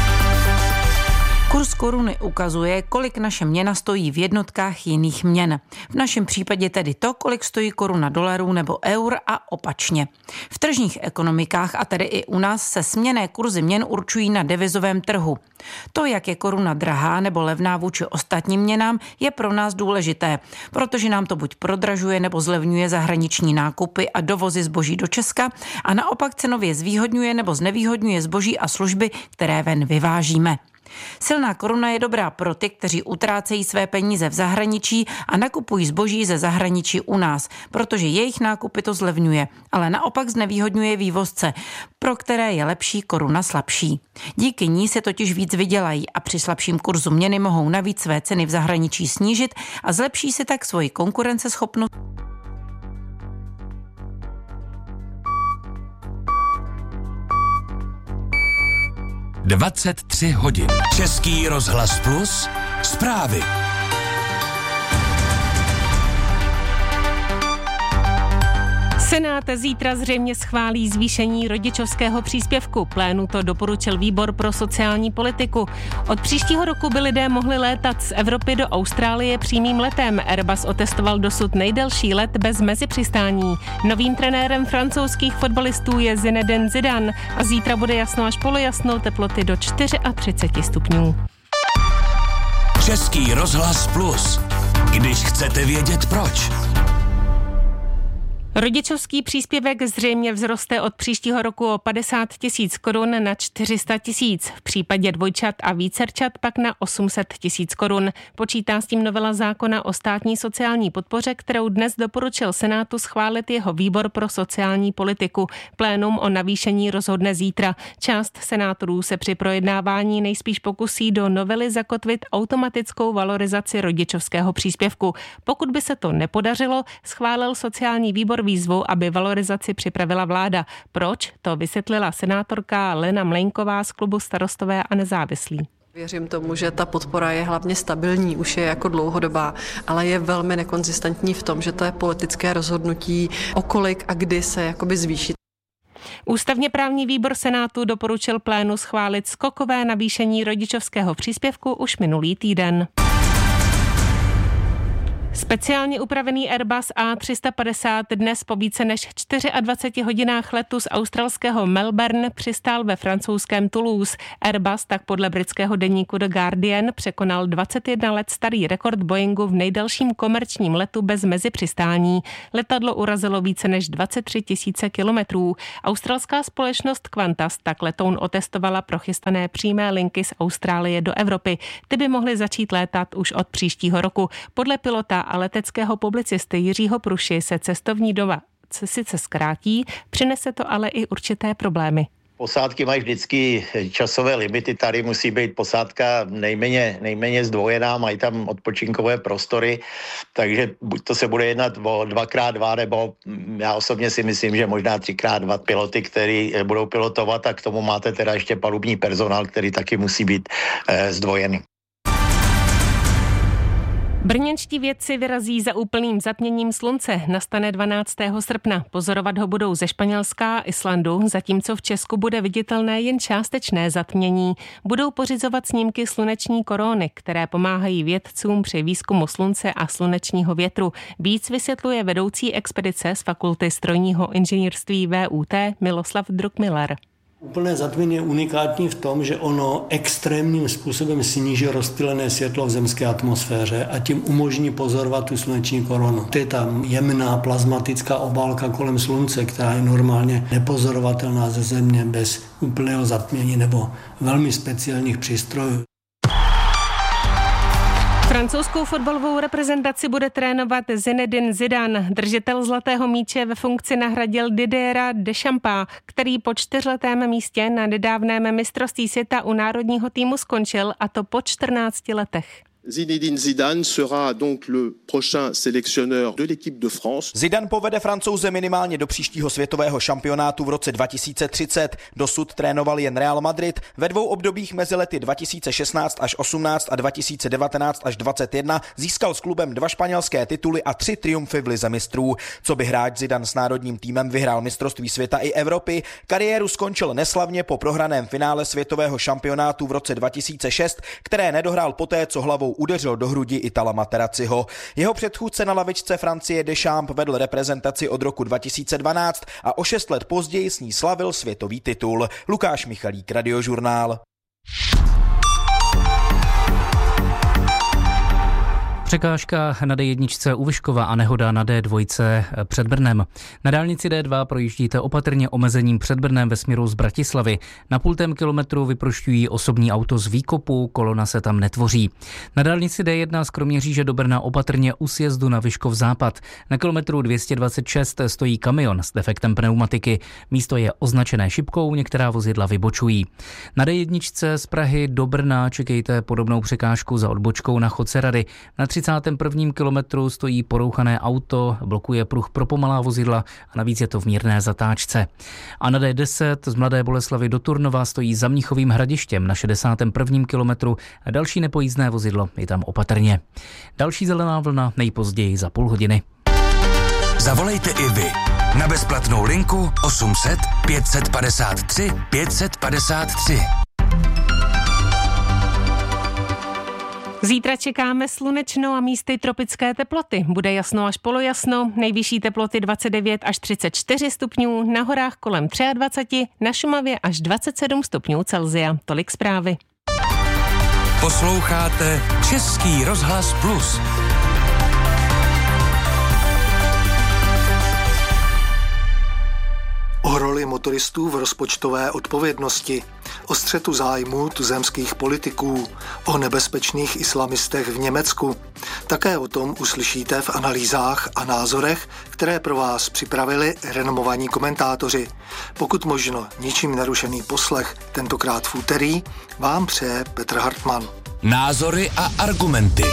Kurz koruny ukazuje, kolik naše měna stojí v jednotkách jiných měn. V našem případě tedy to, kolik stojí koruna dolarů nebo eur a opačně. V tržních ekonomikách a tedy i u nás se směnné kurzy měn určují na devizovém trhu. To, jak je koruna drahá nebo levná vůči ostatním měnám, je pro nás důležité, protože nám to buď prodražuje nebo zlevňuje zahraniční nákupy a dovozy zboží do Česka a naopak cenově zvýhodňuje nebo znevýhodňuje zboží a služby, které ven vyvážíme. Silná koruna je dobrá pro ty, kteří utrácejí své peníze v zahraničí a nakupují zboží ze zahraničí u nás, protože jejich nákupy to zlevňuje, ale naopak znevýhodňuje vývozce, pro které je lepší koruna slabší. Díky ní se totiž víc vydělají a při slabším kurzu měny mohou navíc své ceny v zahraničí snížit a zlepší si tak svoji konkurenceschopnost. 23 hodin. Český rozhlas Plus, zprávy. Senát zítra zřejmě schválí zvýšení rodičovského příspěvku. Plénu to doporučil výbor pro sociální politiku. Od příštího roku by lidé mohli létat z Evropy do Austrálie přímým letem. Airbus otestoval dosud nejdelší let bez mezipřistání. Novým trenérem francouzských fotbalistů je Zinedine Zidane a zítra bude jasno až polojasno, teploty do 34 stupňů. Český rozhlas Plus. Když chcete vědět proč. Rodičovský příspěvek zřejmě vzroste od příštího roku o 50 000 korun na 400 000. V případě dvojčat a vícerčat pak na 800 000 korun. Počítá s tím novela zákona o státní sociální podpoře, kterou dnes doporučil Senátu schválit jeho výbor pro sociální politiku. Plénum o navýšení rozhodne zítra. Část senátorů se při projednávání nejspíš pokusí do novely zakotvit automatickou valorizaci rodičovského příspěvku. Pokud by se to nepodařilo, schválil sociální výbor výzvu, aby valorizaci připravila vláda. Proč? To vysvětlila senátorka Lena Mlejnková z klubu Starostové a nezávislí. Věřím tomu, že ta podpora je hlavně stabilní, už je jako dlouhodobá, ale je velmi nekonzistentní v tom, že to je politické rozhodnutí, o kolik a kdy se jakoby zvýší. Ústavně právní výbor Senátu doporučil plénu schválit skokové navýšení rodičovského příspěvku už minulý týden. Speciálně upravený Airbus A350 dnes po více než 24 hodinách letu z australského Melbourne přistál ve francouzském Toulouse. Airbus tak podle britského deníku The Guardian překonal 21 let starý rekord Boeingu v nejdelším komerčním letu bez mezipřistání. Letadlo urazilo více než 23 000 kilometrů. Australská společnost Qantas tak letoun otestovala pro chystané přímé linky z Austrálie do Evropy. Ty by mohly začít létat už od příštího roku. Podle pilota a leteckého publicisty Jiřího Pruši se cestovní doba sice zkrátí, přinese to ale i určité problémy. Posádky mají vždycky časové limity, tady musí být posádka nejméně zdvojená, mají tam odpočinkové prostory, takže buď to se bude jednat o 2x2, nebo já osobně si myslím, že možná 3x2 piloty, který budou pilotovat, a k tomu máte teda ještě palubní personál, který taky musí být zdvojený. Brněnští vědci vyrazí za úplným zatměním slunce. Nastane 12. srpna. Pozorovat ho budou ze Španělska a Islandu, zatímco v Česku bude viditelné jen částečné zatmění. Budou pořizovat snímky sluneční korony, které pomáhají vědcům při výzkumu slunce a slunečního větru. Víc vysvětluje vedoucí expedice z Fakulty strojního inženýrství VUT Miloslav Druckmiller. Úplné zatmění je unikátní v tom, že ono extrémním způsobem sníží rozptýlené světlo v zemské atmosféře a tím umožní pozorovat tu sluneční korunu. To je tam jemná plazmatická obálka kolem slunce, která je normálně nepozorovatelná ze Země bez úplného zatmění nebo velmi speciálních přístrojů. Francouzskou fotbalovou reprezentaci bude trénovat Zinedine Zidane. Držitel zlatého míče ve funkci nahradil Didiera Deschampa, který po 4letém místě na nedávném mistrovství světa u národního týmu skončil, a to po 14 letech. Zinedine Zidane sera donc le prochain sélectionneur de l'équipe de France. Zidane povede Francouze minimálně do příštího světového šampionátu v roce 2030. Dosud trénoval jen Real Madrid. Ve dvou obdobích mezi lety 2016 až 18 a 2019 až 21 získal s klubem 2 španělské tituly a 3 triumfy v lize mistrů. Co by hráč Zidane s národním týmem vyhrál mistrovství světa i Evropy, kariéru skončil neslavně po prohraném finále světového šampionátu v roce 2006, které nedohrál poté, co hlavou udeřil do hrudi Itala Materazziho. Jeho předchůdce na lavičce Francie Deschamps vedl reprezentaci od roku 2012 a o 6 let později s ní slavil světový titul. Lukáš Michalík, Radiožurnál. Překážka na D1 u Vyškova a nehoda na D2 před Brnem. Na dálnici D2 projíždíte opatrně omezením před Brnem ve směru z Bratislavy. Na 0,5 kilometru vyprošťují osobní auto z výkopu, kolona se tam netvoří. Na dálnici D1 z Kroměříže do Brna opatrně u sjezdu na Vyškov západ. Na kilometru 226 stojí kamion s defektem pneumatiky. Místo je označené šipkou, některá vozidla vybočují. Na D1 z Prahy do Brna čekejte podobnou překážku za odbočkou na Chodce Rady. Na 31. kilometru stojí porouchané auto, blokuje pruh pro pomalá vozidla a navíc je to v mírné zatáčce. A na D10 z Mladé Boleslavi do Turnova stojí za Mnichovým Hradištěm na 61. kilometru a další nepojízdné vozidlo je tam opatrně. Další zelená vlna nejpozději za půl hodiny. Zavolejte i vy na bezplatnou linku 800 553 553. Zítra čekáme slunečno a místy tropické teploty. Bude jasno až polojasno, nejvyšší teploty 29 až 34 stupňů, na horách kolem 23, na Šumavě až 27 stupňů Celsia. Tolik zprávy. Posloucháte Český rozhlas Plus. O roli motoristů v rozpočtové odpovědnosti, o střetu zájmů tuzemských politiků, o nebezpečných islamistech v Německu. Také o tom uslyšíte v analýzách a názorech, které pro vás připravili renomovaní komentátoři. Pokud možno ničím nerušený poslech, tentokrát v úterý, vám přeje Petr Hartmann. Názory a argumenty.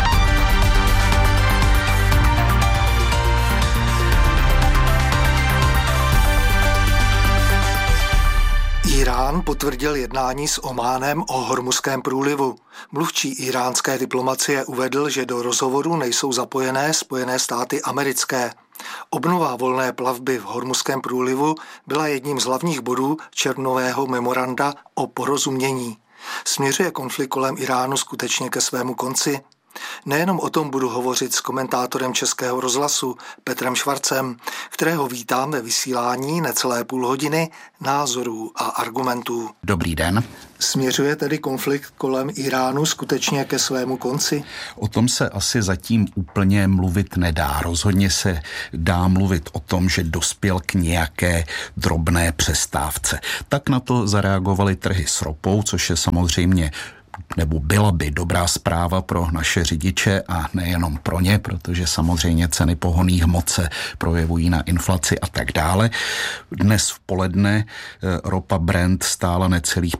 Irán potvrdil jednání s Ománem o Hormuzském průlivu. Mluvčí iránské diplomacie uvedl, že do rozhovoru nejsou zapojené Spojené státy americké. Obnova volné plavby v Hormuzském průlivu byla jedním z hlavních bodů červnového memoranda o porozumění. Směřuje konflikt kolem Iránu skutečně ke svému konci? Nejenom o tom budu hovořit s komentátorem Českého rozhlasu Petrem Švarcem, kterého vítám ve vysílání necelé půl hodiny názorů a argumentů. Dobrý den. Směřuje tedy konflikt kolem Iránu skutečně ke svému konci? O tom se asi zatím úplně mluvit nedá. Rozhodně se dá mluvit o tom, že dospěl k nějaké drobné přestávce. Tak na to zareagovaly trhy s ropou, což je samozřejmě nebo byla by dobrá zpráva pro naše řidiče a nejenom pro ně, protože samozřejmě ceny pohonných hmot se projevují na inflaci a tak dále. Dnes v poledne ropa Brent stála necelých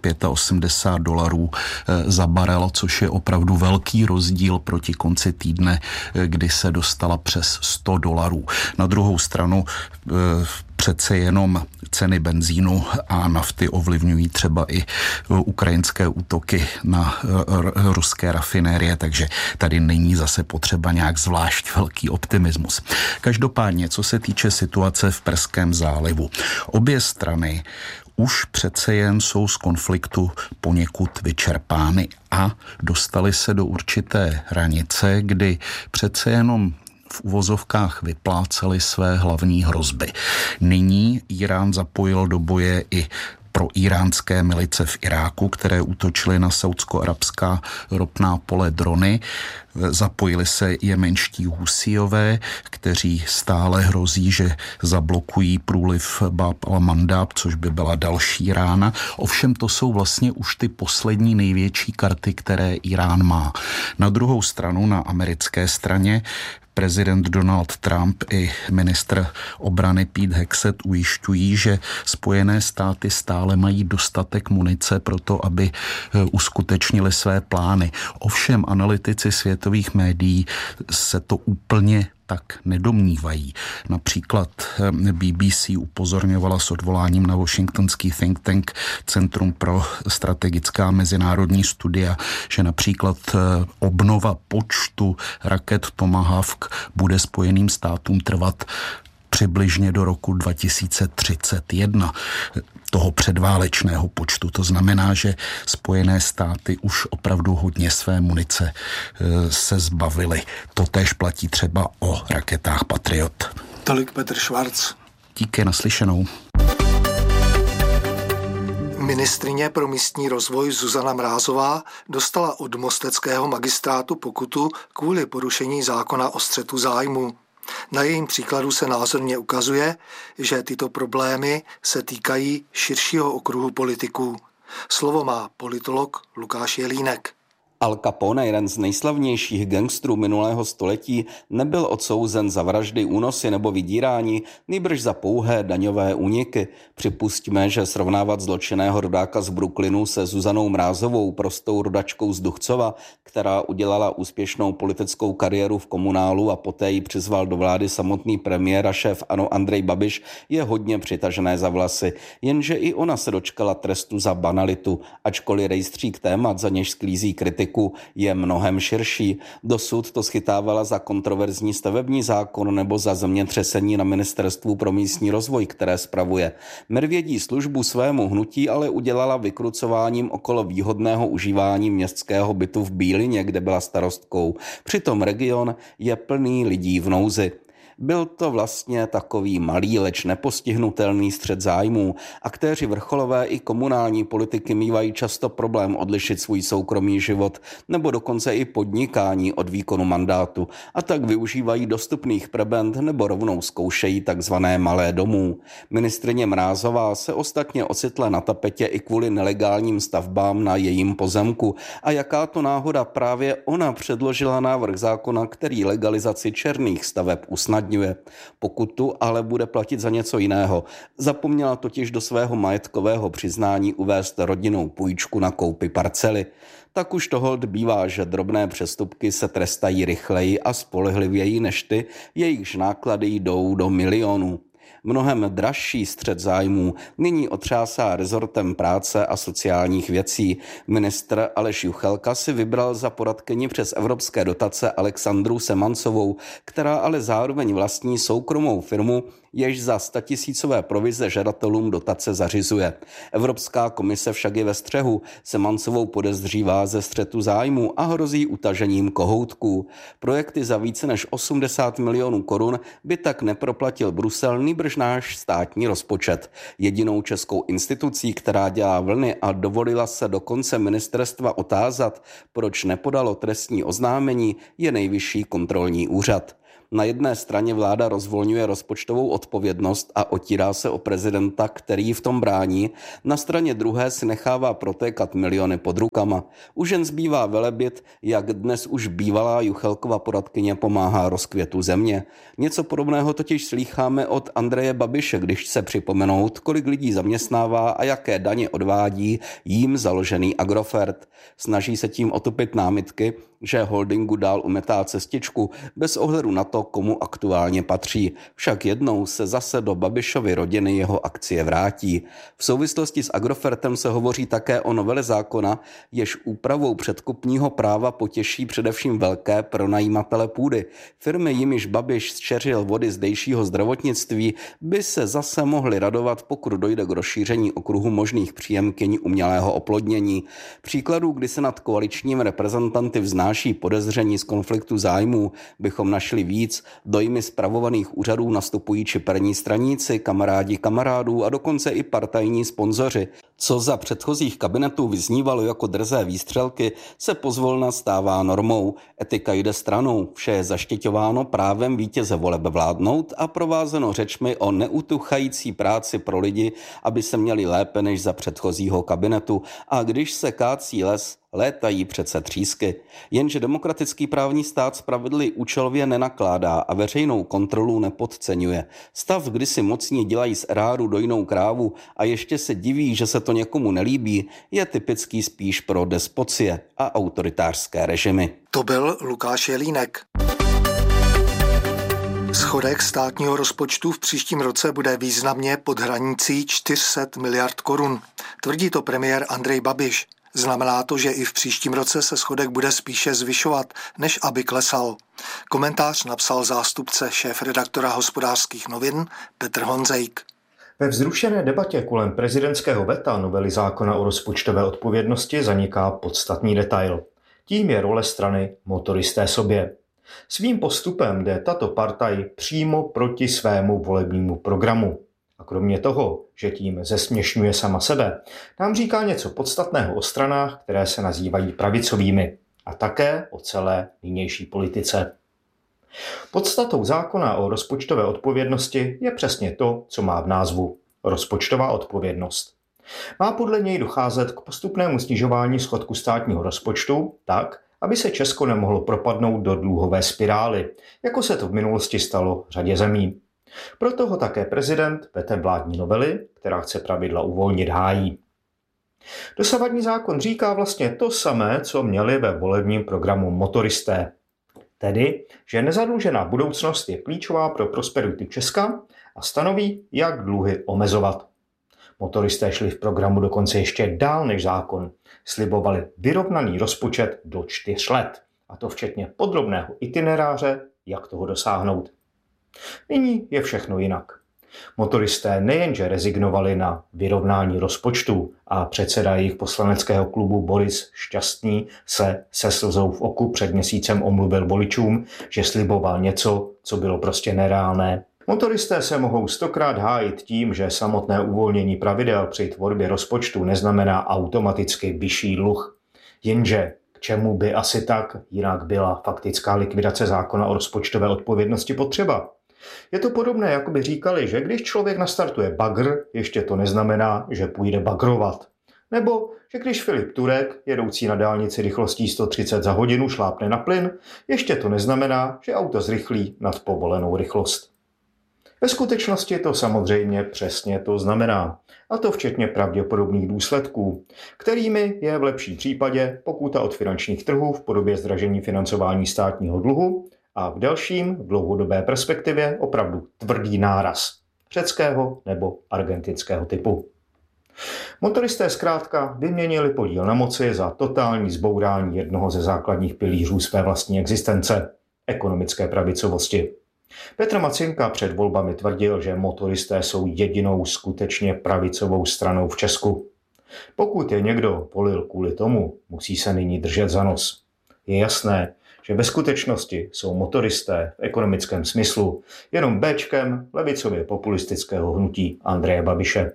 $85 za barel, což je opravdu velký rozdíl proti konci týdne, kdy se dostala přes $100. Na druhou stranu přece jenom ceny benzínu a nafty ovlivňují třeba i ukrajinské útoky na ruské rafinérie, takže tady není zase potřeba nějak zvlášť velký optimismus. Každopádně, co se týče situace v Perském zálivu, obě strany už přece jen jsou z konfliktu poněkud vyčerpány a dostali se do určité hranice, kdy přece jenom v uvozovkách vypláceli své hlavní hrozby. Nyní Irán zapojil do boje i pro iránské milice v Iráku, které útočily na saudsko-arabská ropná pole drony. Zapojili se jemenští Husíové, kteří stále hrozí, že zablokují průliv Bab al-Mandab, což by byla další rána. Ovšem to jsou vlastně už ty poslední největší karty, které Irán má. Na druhou stranu, na americké straně, prezident Donald Trump i ministr obrany Pete Hegseth ujišťují, že Spojené státy stále mají dostatek munice pro to, aby uskutečnili své plány. Ovšem analytici světových médií se to úplně tak nedomnívají. Například BBC upozorňovala s odvoláním na washingtonský think tank Centrum pro strategická mezinárodní studia, že například obnova počtu raket Tomahawk bude Spojeným státům trvat přibližně do roku 2031 toho předválečného počtu. To znamená, že Spojené státy už opravdu hodně své munice se zbavily. To též platí třeba o raketách Patriot. Tolik Petr Švarc. Díky, naslyšenou. Ministryně pro místní rozvoj Zuzana Mrázová dostala od mosteckého magistrátu pokutu kvůli porušení zákona o střetu zájmů. Na jejím příkladu se názorně ukazuje, že tyto problémy se týkají širšího okruhu politiků. Slovo má politolog Lukáš Jelínek. Al Capone, jeden z nejslavnějších gangstrů minulého století, nebyl odsouzen za vraždy, únosy nebo vydírání, nýbrž za pouhé daňové úniky. Připustíme, že srovnávat zločinného rodáka z Brooklynu se Zuzanou Mrázovou, prostou rodačkou z Duchcova, která udělala úspěšnou politickou kariéru v komunálu a poté ji přizval do vlády samotný premiér a šéf ANO Andrej Babiš, je hodně přitažené za vlasy. Jenže i ona se dočkala trestu za banalitu, ačkoliv rejstřík témat, za něž sklízí kritiku, je mnohem širší. Dosud to schytávala za kontroverzní stavební zákon nebo za zemětřesení na Ministerstvu pro místní rozvoj, které spravuje. Medvědí službu svému hnutí ale udělala vykrucováním okolo výhodného užívání městského bytu v Bílině, kde byla starostkou. Přitom region je plný lidí v nouzi. Byl to vlastně takový malý, leč nepostihnutelný střet zájmů. Aktéři vrcholové i komunální politiky mívají často problém odlišit svůj soukromý život nebo dokonce i podnikání od výkonu mandátu a tak využívají dostupných prebend nebo rovnou zkoušejí takzvané malé domů. Ministryně Mrázová se ostatně ocitla na tapetě i kvůli nelegálním stavbám na jejím pozemku a jaká to náhoda, právě ona předložila návrh zákona, který legalizaci černých staveb usnadňuje. Pokutu ale bude platit za něco jiného. Zapomněla totiž do svého majetkového přiznání uvést rodinnou půjčku na koupi parcely. Tak už to holt bývá, že drobné přestupky se trestají rychleji a spolehlivěji než ty, jejichž náklady jdou do milionů. Mnohem dražší střet zájmů nyní otřásá rezortem práce a sociálních věcí. Ministr Aleš Juchelka si vybral za poradkyni přes evropské dotace Alexandru Semancovou, která ale zároveň vlastní soukromou firmu, jež za 100 000 provize žadatelům dotace zařizuje. Evropská komise však je ve střehu. Semancovou podezřívá ze střetu zájmu a hrozí utažením kohoutků. Projekty za více než 80 milionů korun by tak neproplatil Brusel, nýbrž náš státní rozpočet. Jedinou českou institucí, která dělá vlny a dovolila se dokonce ministerstva otázat, proč nepodalo trestní oznámení, je Nejvyšší kontrolní úřad. Na jedné straně vláda rozvolňuje rozpočtovou odpovědnost a otírá se o prezidenta, který v tom brání, na straně druhé si nechává protékat miliony pod rukama. Už jen zbývá velebit, jak dnes už bývalá Juchelkova poradkyně pomáhá rozkvětu země. Něco podobného totiž slýcháme od Andreje Babiše, když se připomenout, kolik lidí zaměstnává a jaké daně odvádí jím založený Agrofert. Snaží se tím otupit námitky, že holdingu dál umetá cestičku bez ohledu na to, komu aktuálně patří. Však jednou se zase do Babišovy rodiny jeho akcie vrátí. V souvislosti s Agrofertem se hovoří také o novele zákona, jež úpravou předkupního práva potěší především velké pronajímatele půdy. Firmy, jimiž Babiš zčeřil vody zdejšího zdravotnictví, by se zase mohly radovat, pokud dojde k rozšíření okruhu možných příjemkyň umělého oplodnění. Příkladů, kdy se nad koaličním reprezentanty vznáší podezření z konfliktu zájmů, bychom našli víc. Dojmy spravovaných úřadů nastupují čiperní straníci, kamarádi kamarádů a dokonce i partajní sponzoři. Co za předchozích kabinetů vyznívalo jako drzé výstřelky, se pozvolna stává normou. Etika jde stranou, vše je zaštiťováno právem vítěze voleb vládnout a provázeno řečmi o neutuchající práci pro lidi, aby se měli lépe než za předchozího kabinetu. A když se kácí les, létají přece třísky. Jenže demokratický právní stát spravedlivě účelově nenakládá a veřejnou kontrolu nepodceňuje. Stav, kdy si mocní dělají z eráru dojnou krávu a ještě se diví, že se to někomu nelíbí, je typický spíš pro despocie a autoritářské režimy. To byl Lukáš Jelínek. Schodek státního rozpočtu v příštím roce bude významně pod hranicí 400 miliard korun. Tvrdí to premiér Andrej Babiš. Znamená to, že i v příštím roce se schodek bude spíše zvyšovat, než aby klesal. Komentář napsal zástupce šéfredaktora Hospodářských novin Petr Honzejk. Ve vzrušené debatě kolem prezidentského veta novely zákona o rozpočtové odpovědnosti zaniká podstatný detail. Tím je role strany motoristé sobě. Svým postupem jde tato partaj přímo proti svému volebnímu programu. A kromě toho, že tím zesměšňuje sama sebe, nám říká něco podstatného o stranách, které se nazývají pravicovými, a také o celé nynější politice. Podstatou zákona o rozpočtové odpovědnosti je přesně to, co má v názvu – rozpočtová odpovědnost. Má podle něj docházet k postupnému snižování schodku státního rozpočtu tak, aby se Česko nemohlo propadnout do dluhové spirály, jako se to v minulosti stalo řadě zemí. Proto ho také prezident vetem vládní novely, která chce pravidla uvolnit, hájí. Dosavadní zákon říká vlastně to samé, co měli ve volebním programu motoristé. Tedy, že nezadlužená budoucnost je klíčová pro prosperitu Česka a stanoví, jak dluhy omezovat. Motoristé šli v programu dokonce ještě dál než zákon. Slibovali vyrovnaný rozpočet do 4 let, a to včetně podrobného itineráře, jak toho dosáhnout. Nyní je všechno jinak. Motoristé nejenže rezignovali na vyrovnání rozpočtu a předseda jejich poslaneckého klubu Boris Šťastný se slzou v oku před měsícem omluvil voličům, že sliboval něco, co bylo prostě nereálné. Motoristé se mohou 100krát hájit tím, že samotné uvolnění pravidel při tvorbě rozpočtu neznamená automaticky vyšší dluh. Jenže k čemu by asi tak jinak byla faktická likvidace zákona o rozpočtové odpovědnosti potřeba? Je to podobné, jako by říkali, že když člověk nastartuje bagr, ještě to neznamená, že půjde bagrovat. Nebo že když Filip Turek, jedoucí na dálnici rychlostí 130 za hodinu, šlápne na plyn, ještě to neznamená, že auto zrychlí nad povolenou rychlost. Ve skutečnosti to samozřejmě přesně to znamená, a to včetně pravděpodobných důsledků, kterými je v lepším případě pokuta od finančních trhů v podobě zdražení financování státního dluhu a v delším, dlouhodobé perspektivě opravdu tvrdý náraz. řeckého nebo argentinského typu. Motoristé zkrátka vyměnili podíl na moci za totální zbourání jednoho ze základních pilířů své vlastní existence – ekonomické pravicovosti. Petr Macinka před volbami tvrdil, že motoristé jsou jedinou skutečně pravicovou stranou v Česku. Pokud je někdo volil kvůli tomu, musí se nyní držet za nos. Je jasné, že ve skutečnosti jsou motoristé v ekonomickém smyslu jenom béčkem levicově populistického hnutí Andreje Babiše.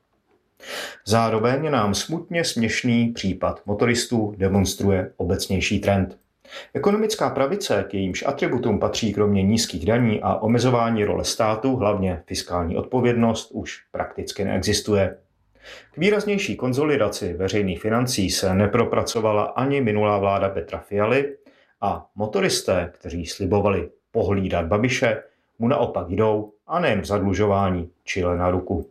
Zároveň nám smutně směšný případ motoristů demonstruje obecnější trend. Ekonomická pravice, k jejímž atributům patří kromě nízkých daní a omezování role státu, hlavně fiskální odpovědnost, už prakticky neexistuje. K výraznější konsolidaci veřejných financí se nepropracovala ani minulá vláda Petra Fialy a motoristé, kteří slibovali pohlídat Babiše, mu naopak jdou a nejen v zadlužování, čile na ruku.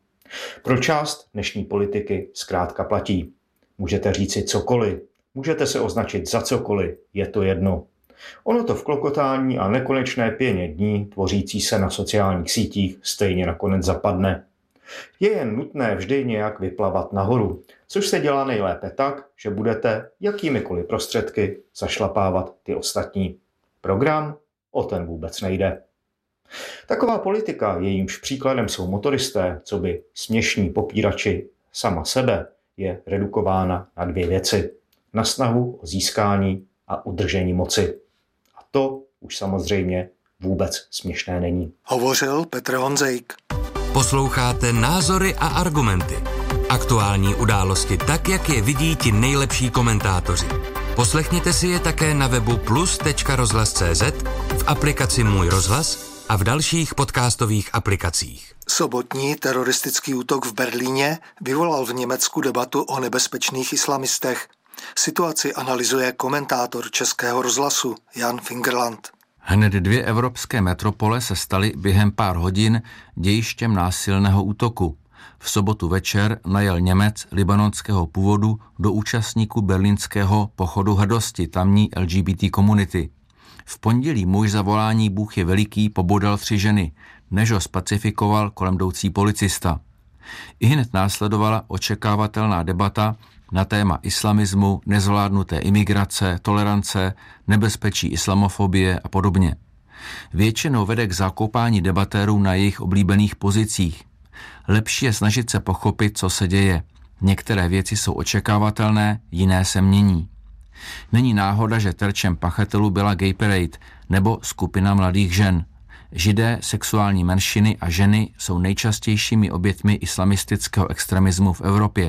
Pro část dnešní politiky zkrátka platí. Můžete říci cokoliv, můžete se označit za cokoliv, je to jedno. Ono to v klokotání a nekonečné pěně dní, tvořící se na sociálních sítích, stejně nakonec zapadne. Je jen nutné vždy nějak vyplavat nahoru, což se dělá nejlépe tak, že budete jakýmikoliv prostředky zašlapávat ty ostatní. Program? O ten vůbec nejde. Taková politika, jejímž příkladem jsou motoristé, coby směšní popírači sama sebe, je redukována na dvě věci. Na snahu o získání a udržení moci. A to už samozřejmě vůbec směšné není. Hovořil Petr Honzejk. Posloucháte Názory a argumenty. Aktuální události tak, jak je vidí ti nejlepší komentátoři. Poslechněte si je také na webu plus.rozhlas.cz, v aplikaci Můj rozhlas a v dalších podcastových aplikacích. Sobotní teroristický útok v Berlíně vyvolal v Německu debatu o nebezpečných islamistech. Situaci analyzuje komentátor Českého rozhlasu Jan Fingerland. Hned dvě evropské metropole se staly během pár hodin dějištěm násilného útoku. V sobotu večer najel Němec libanonského původu do účastníků berlínského pochodu hrdosti tamní LGBT komunity. V pondělí muž za volání Bůh je veliký pobodal 3 ženy, než ho spacifikoval kolem jdoucí policista. Ihned následovala očekávatelná debata na téma islamismu, nezvládnuté imigrace, tolerance, nebezpečí islamofobie a podobně. Většinou vede k zakopání debatérů na jejich oblíbených pozicích. Lepší je snažit se pochopit, co se děje. Některé věci jsou očekávatelné, jiné se mění. Není náhoda, že terčem pachatelů byla Gay Parade nebo skupina mladých žen. Židé, sexuální menšiny a ženy jsou nejčastějšími oběťmi islamistického extremismu v Evropě.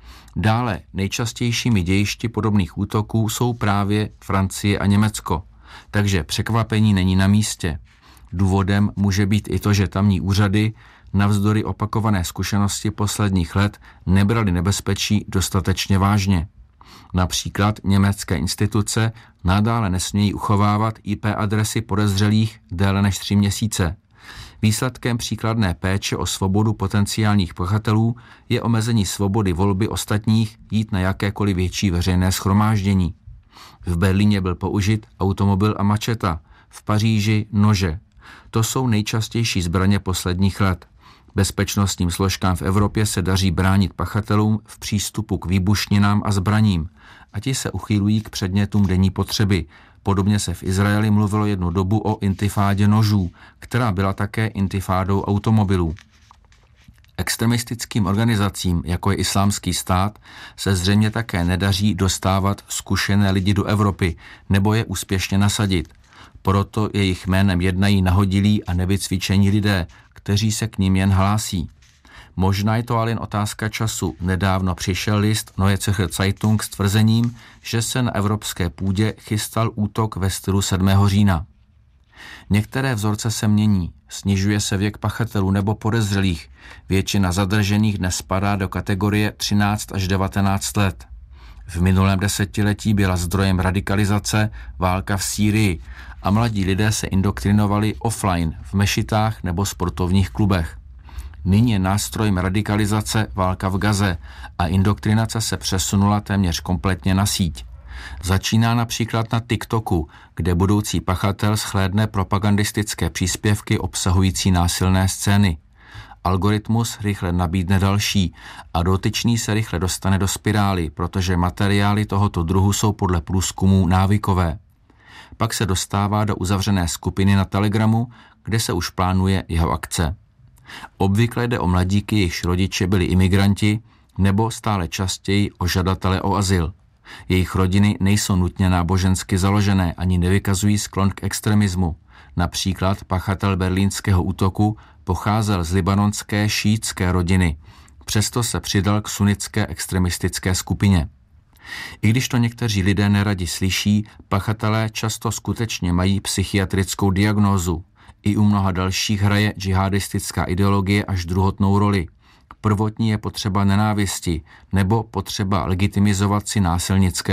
Dále nejčastějšími dějišti podobných útoků jsou právě Francie a Německo, takže překvapení není na místě. Důvodem může být i to, že tamní úřady navzdory opakované zkušenosti posledních let nebrali nebezpečí dostatečně vážně. Například německé instituce nadále nesmějí uchovávat IP adresy podezřelých déle než 3 měsíce. Výsledkem příkladné péče o svobodu potenciálních pachatelů je omezení svobody volby ostatních jít na jakékoliv větší veřejné shromáždění. V Berlíně byl použit automobil a mačeta, v Paříži nože. To jsou nejčastější zbraně posledních let. Bezpečnostním složkám v Evropě se daří bránit pachatelům v přístupu k výbušninám a zbraním a ti se uchylují k předmětům denní potřeby. Podobně se v Izraeli mluvilo jednu dobu o intifádě nožů, která byla také intifádou automobilů. Extremistickým organizacím, jako je Islámský stát, se zřejmě také nedaří dostávat zkušené lidi do Evropy nebo je úspěšně nasadit. Proto jejich jménem jednají nahodilí a nevycvičení lidé, kteří se k nim jen hlásí. Možná je to ale jen otázka času. Nedávno přišel list Neue Zürcher Zeitung s tvrzením, že se na evropské půdě chystal útok ve stylu 7. října. Některé vzorce se mění, snižuje se věk pachatelů nebo podezřelých. Většina zadržených dnes spadá do kategorie 13 až 19 let. V minulém desetiletí byla zdrojem radikalizace válka v Sýrii a mladí lidé se indoktrinovali offline v mešitách nebo sportovních klubech. Nyní je nástrojem radikalizace válka v Gaze a indoktrinace se přesunula téměř kompletně na síť. Začíná například na TikToku, kde budoucí pachatel shlédne propagandistické příspěvky obsahující násilné scény. Algoritmus rychle nabídne další a dotyčný se rychle dostane do spirály, protože materiály tohoto druhu jsou podle průzkumů návykové. Pak se dostává do uzavřené skupiny na Telegramu, kde se už plánuje jeho akce. Obvykle jde o mladíky, jejichž rodiče byli imigranti, nebo stále častěji o žadatele o azyl. Jejich rodiny nejsou nutně nábožensky založené ani nevykazují sklon k extremismu. Například pachatel berlínského útoku pocházel z libanonské šíitské rodiny, přesto se přidal k sunnické extremistické skupině. I když to někteří lidé neradi slyší, pachatelé často skutečně mají psychiatrickou diagnózu. I u mnoha dalších hraje džihadistická ideologie až druhotnou roli. Prvotní je potřeba nenávisti nebo potřeba legitimizovat si násilnické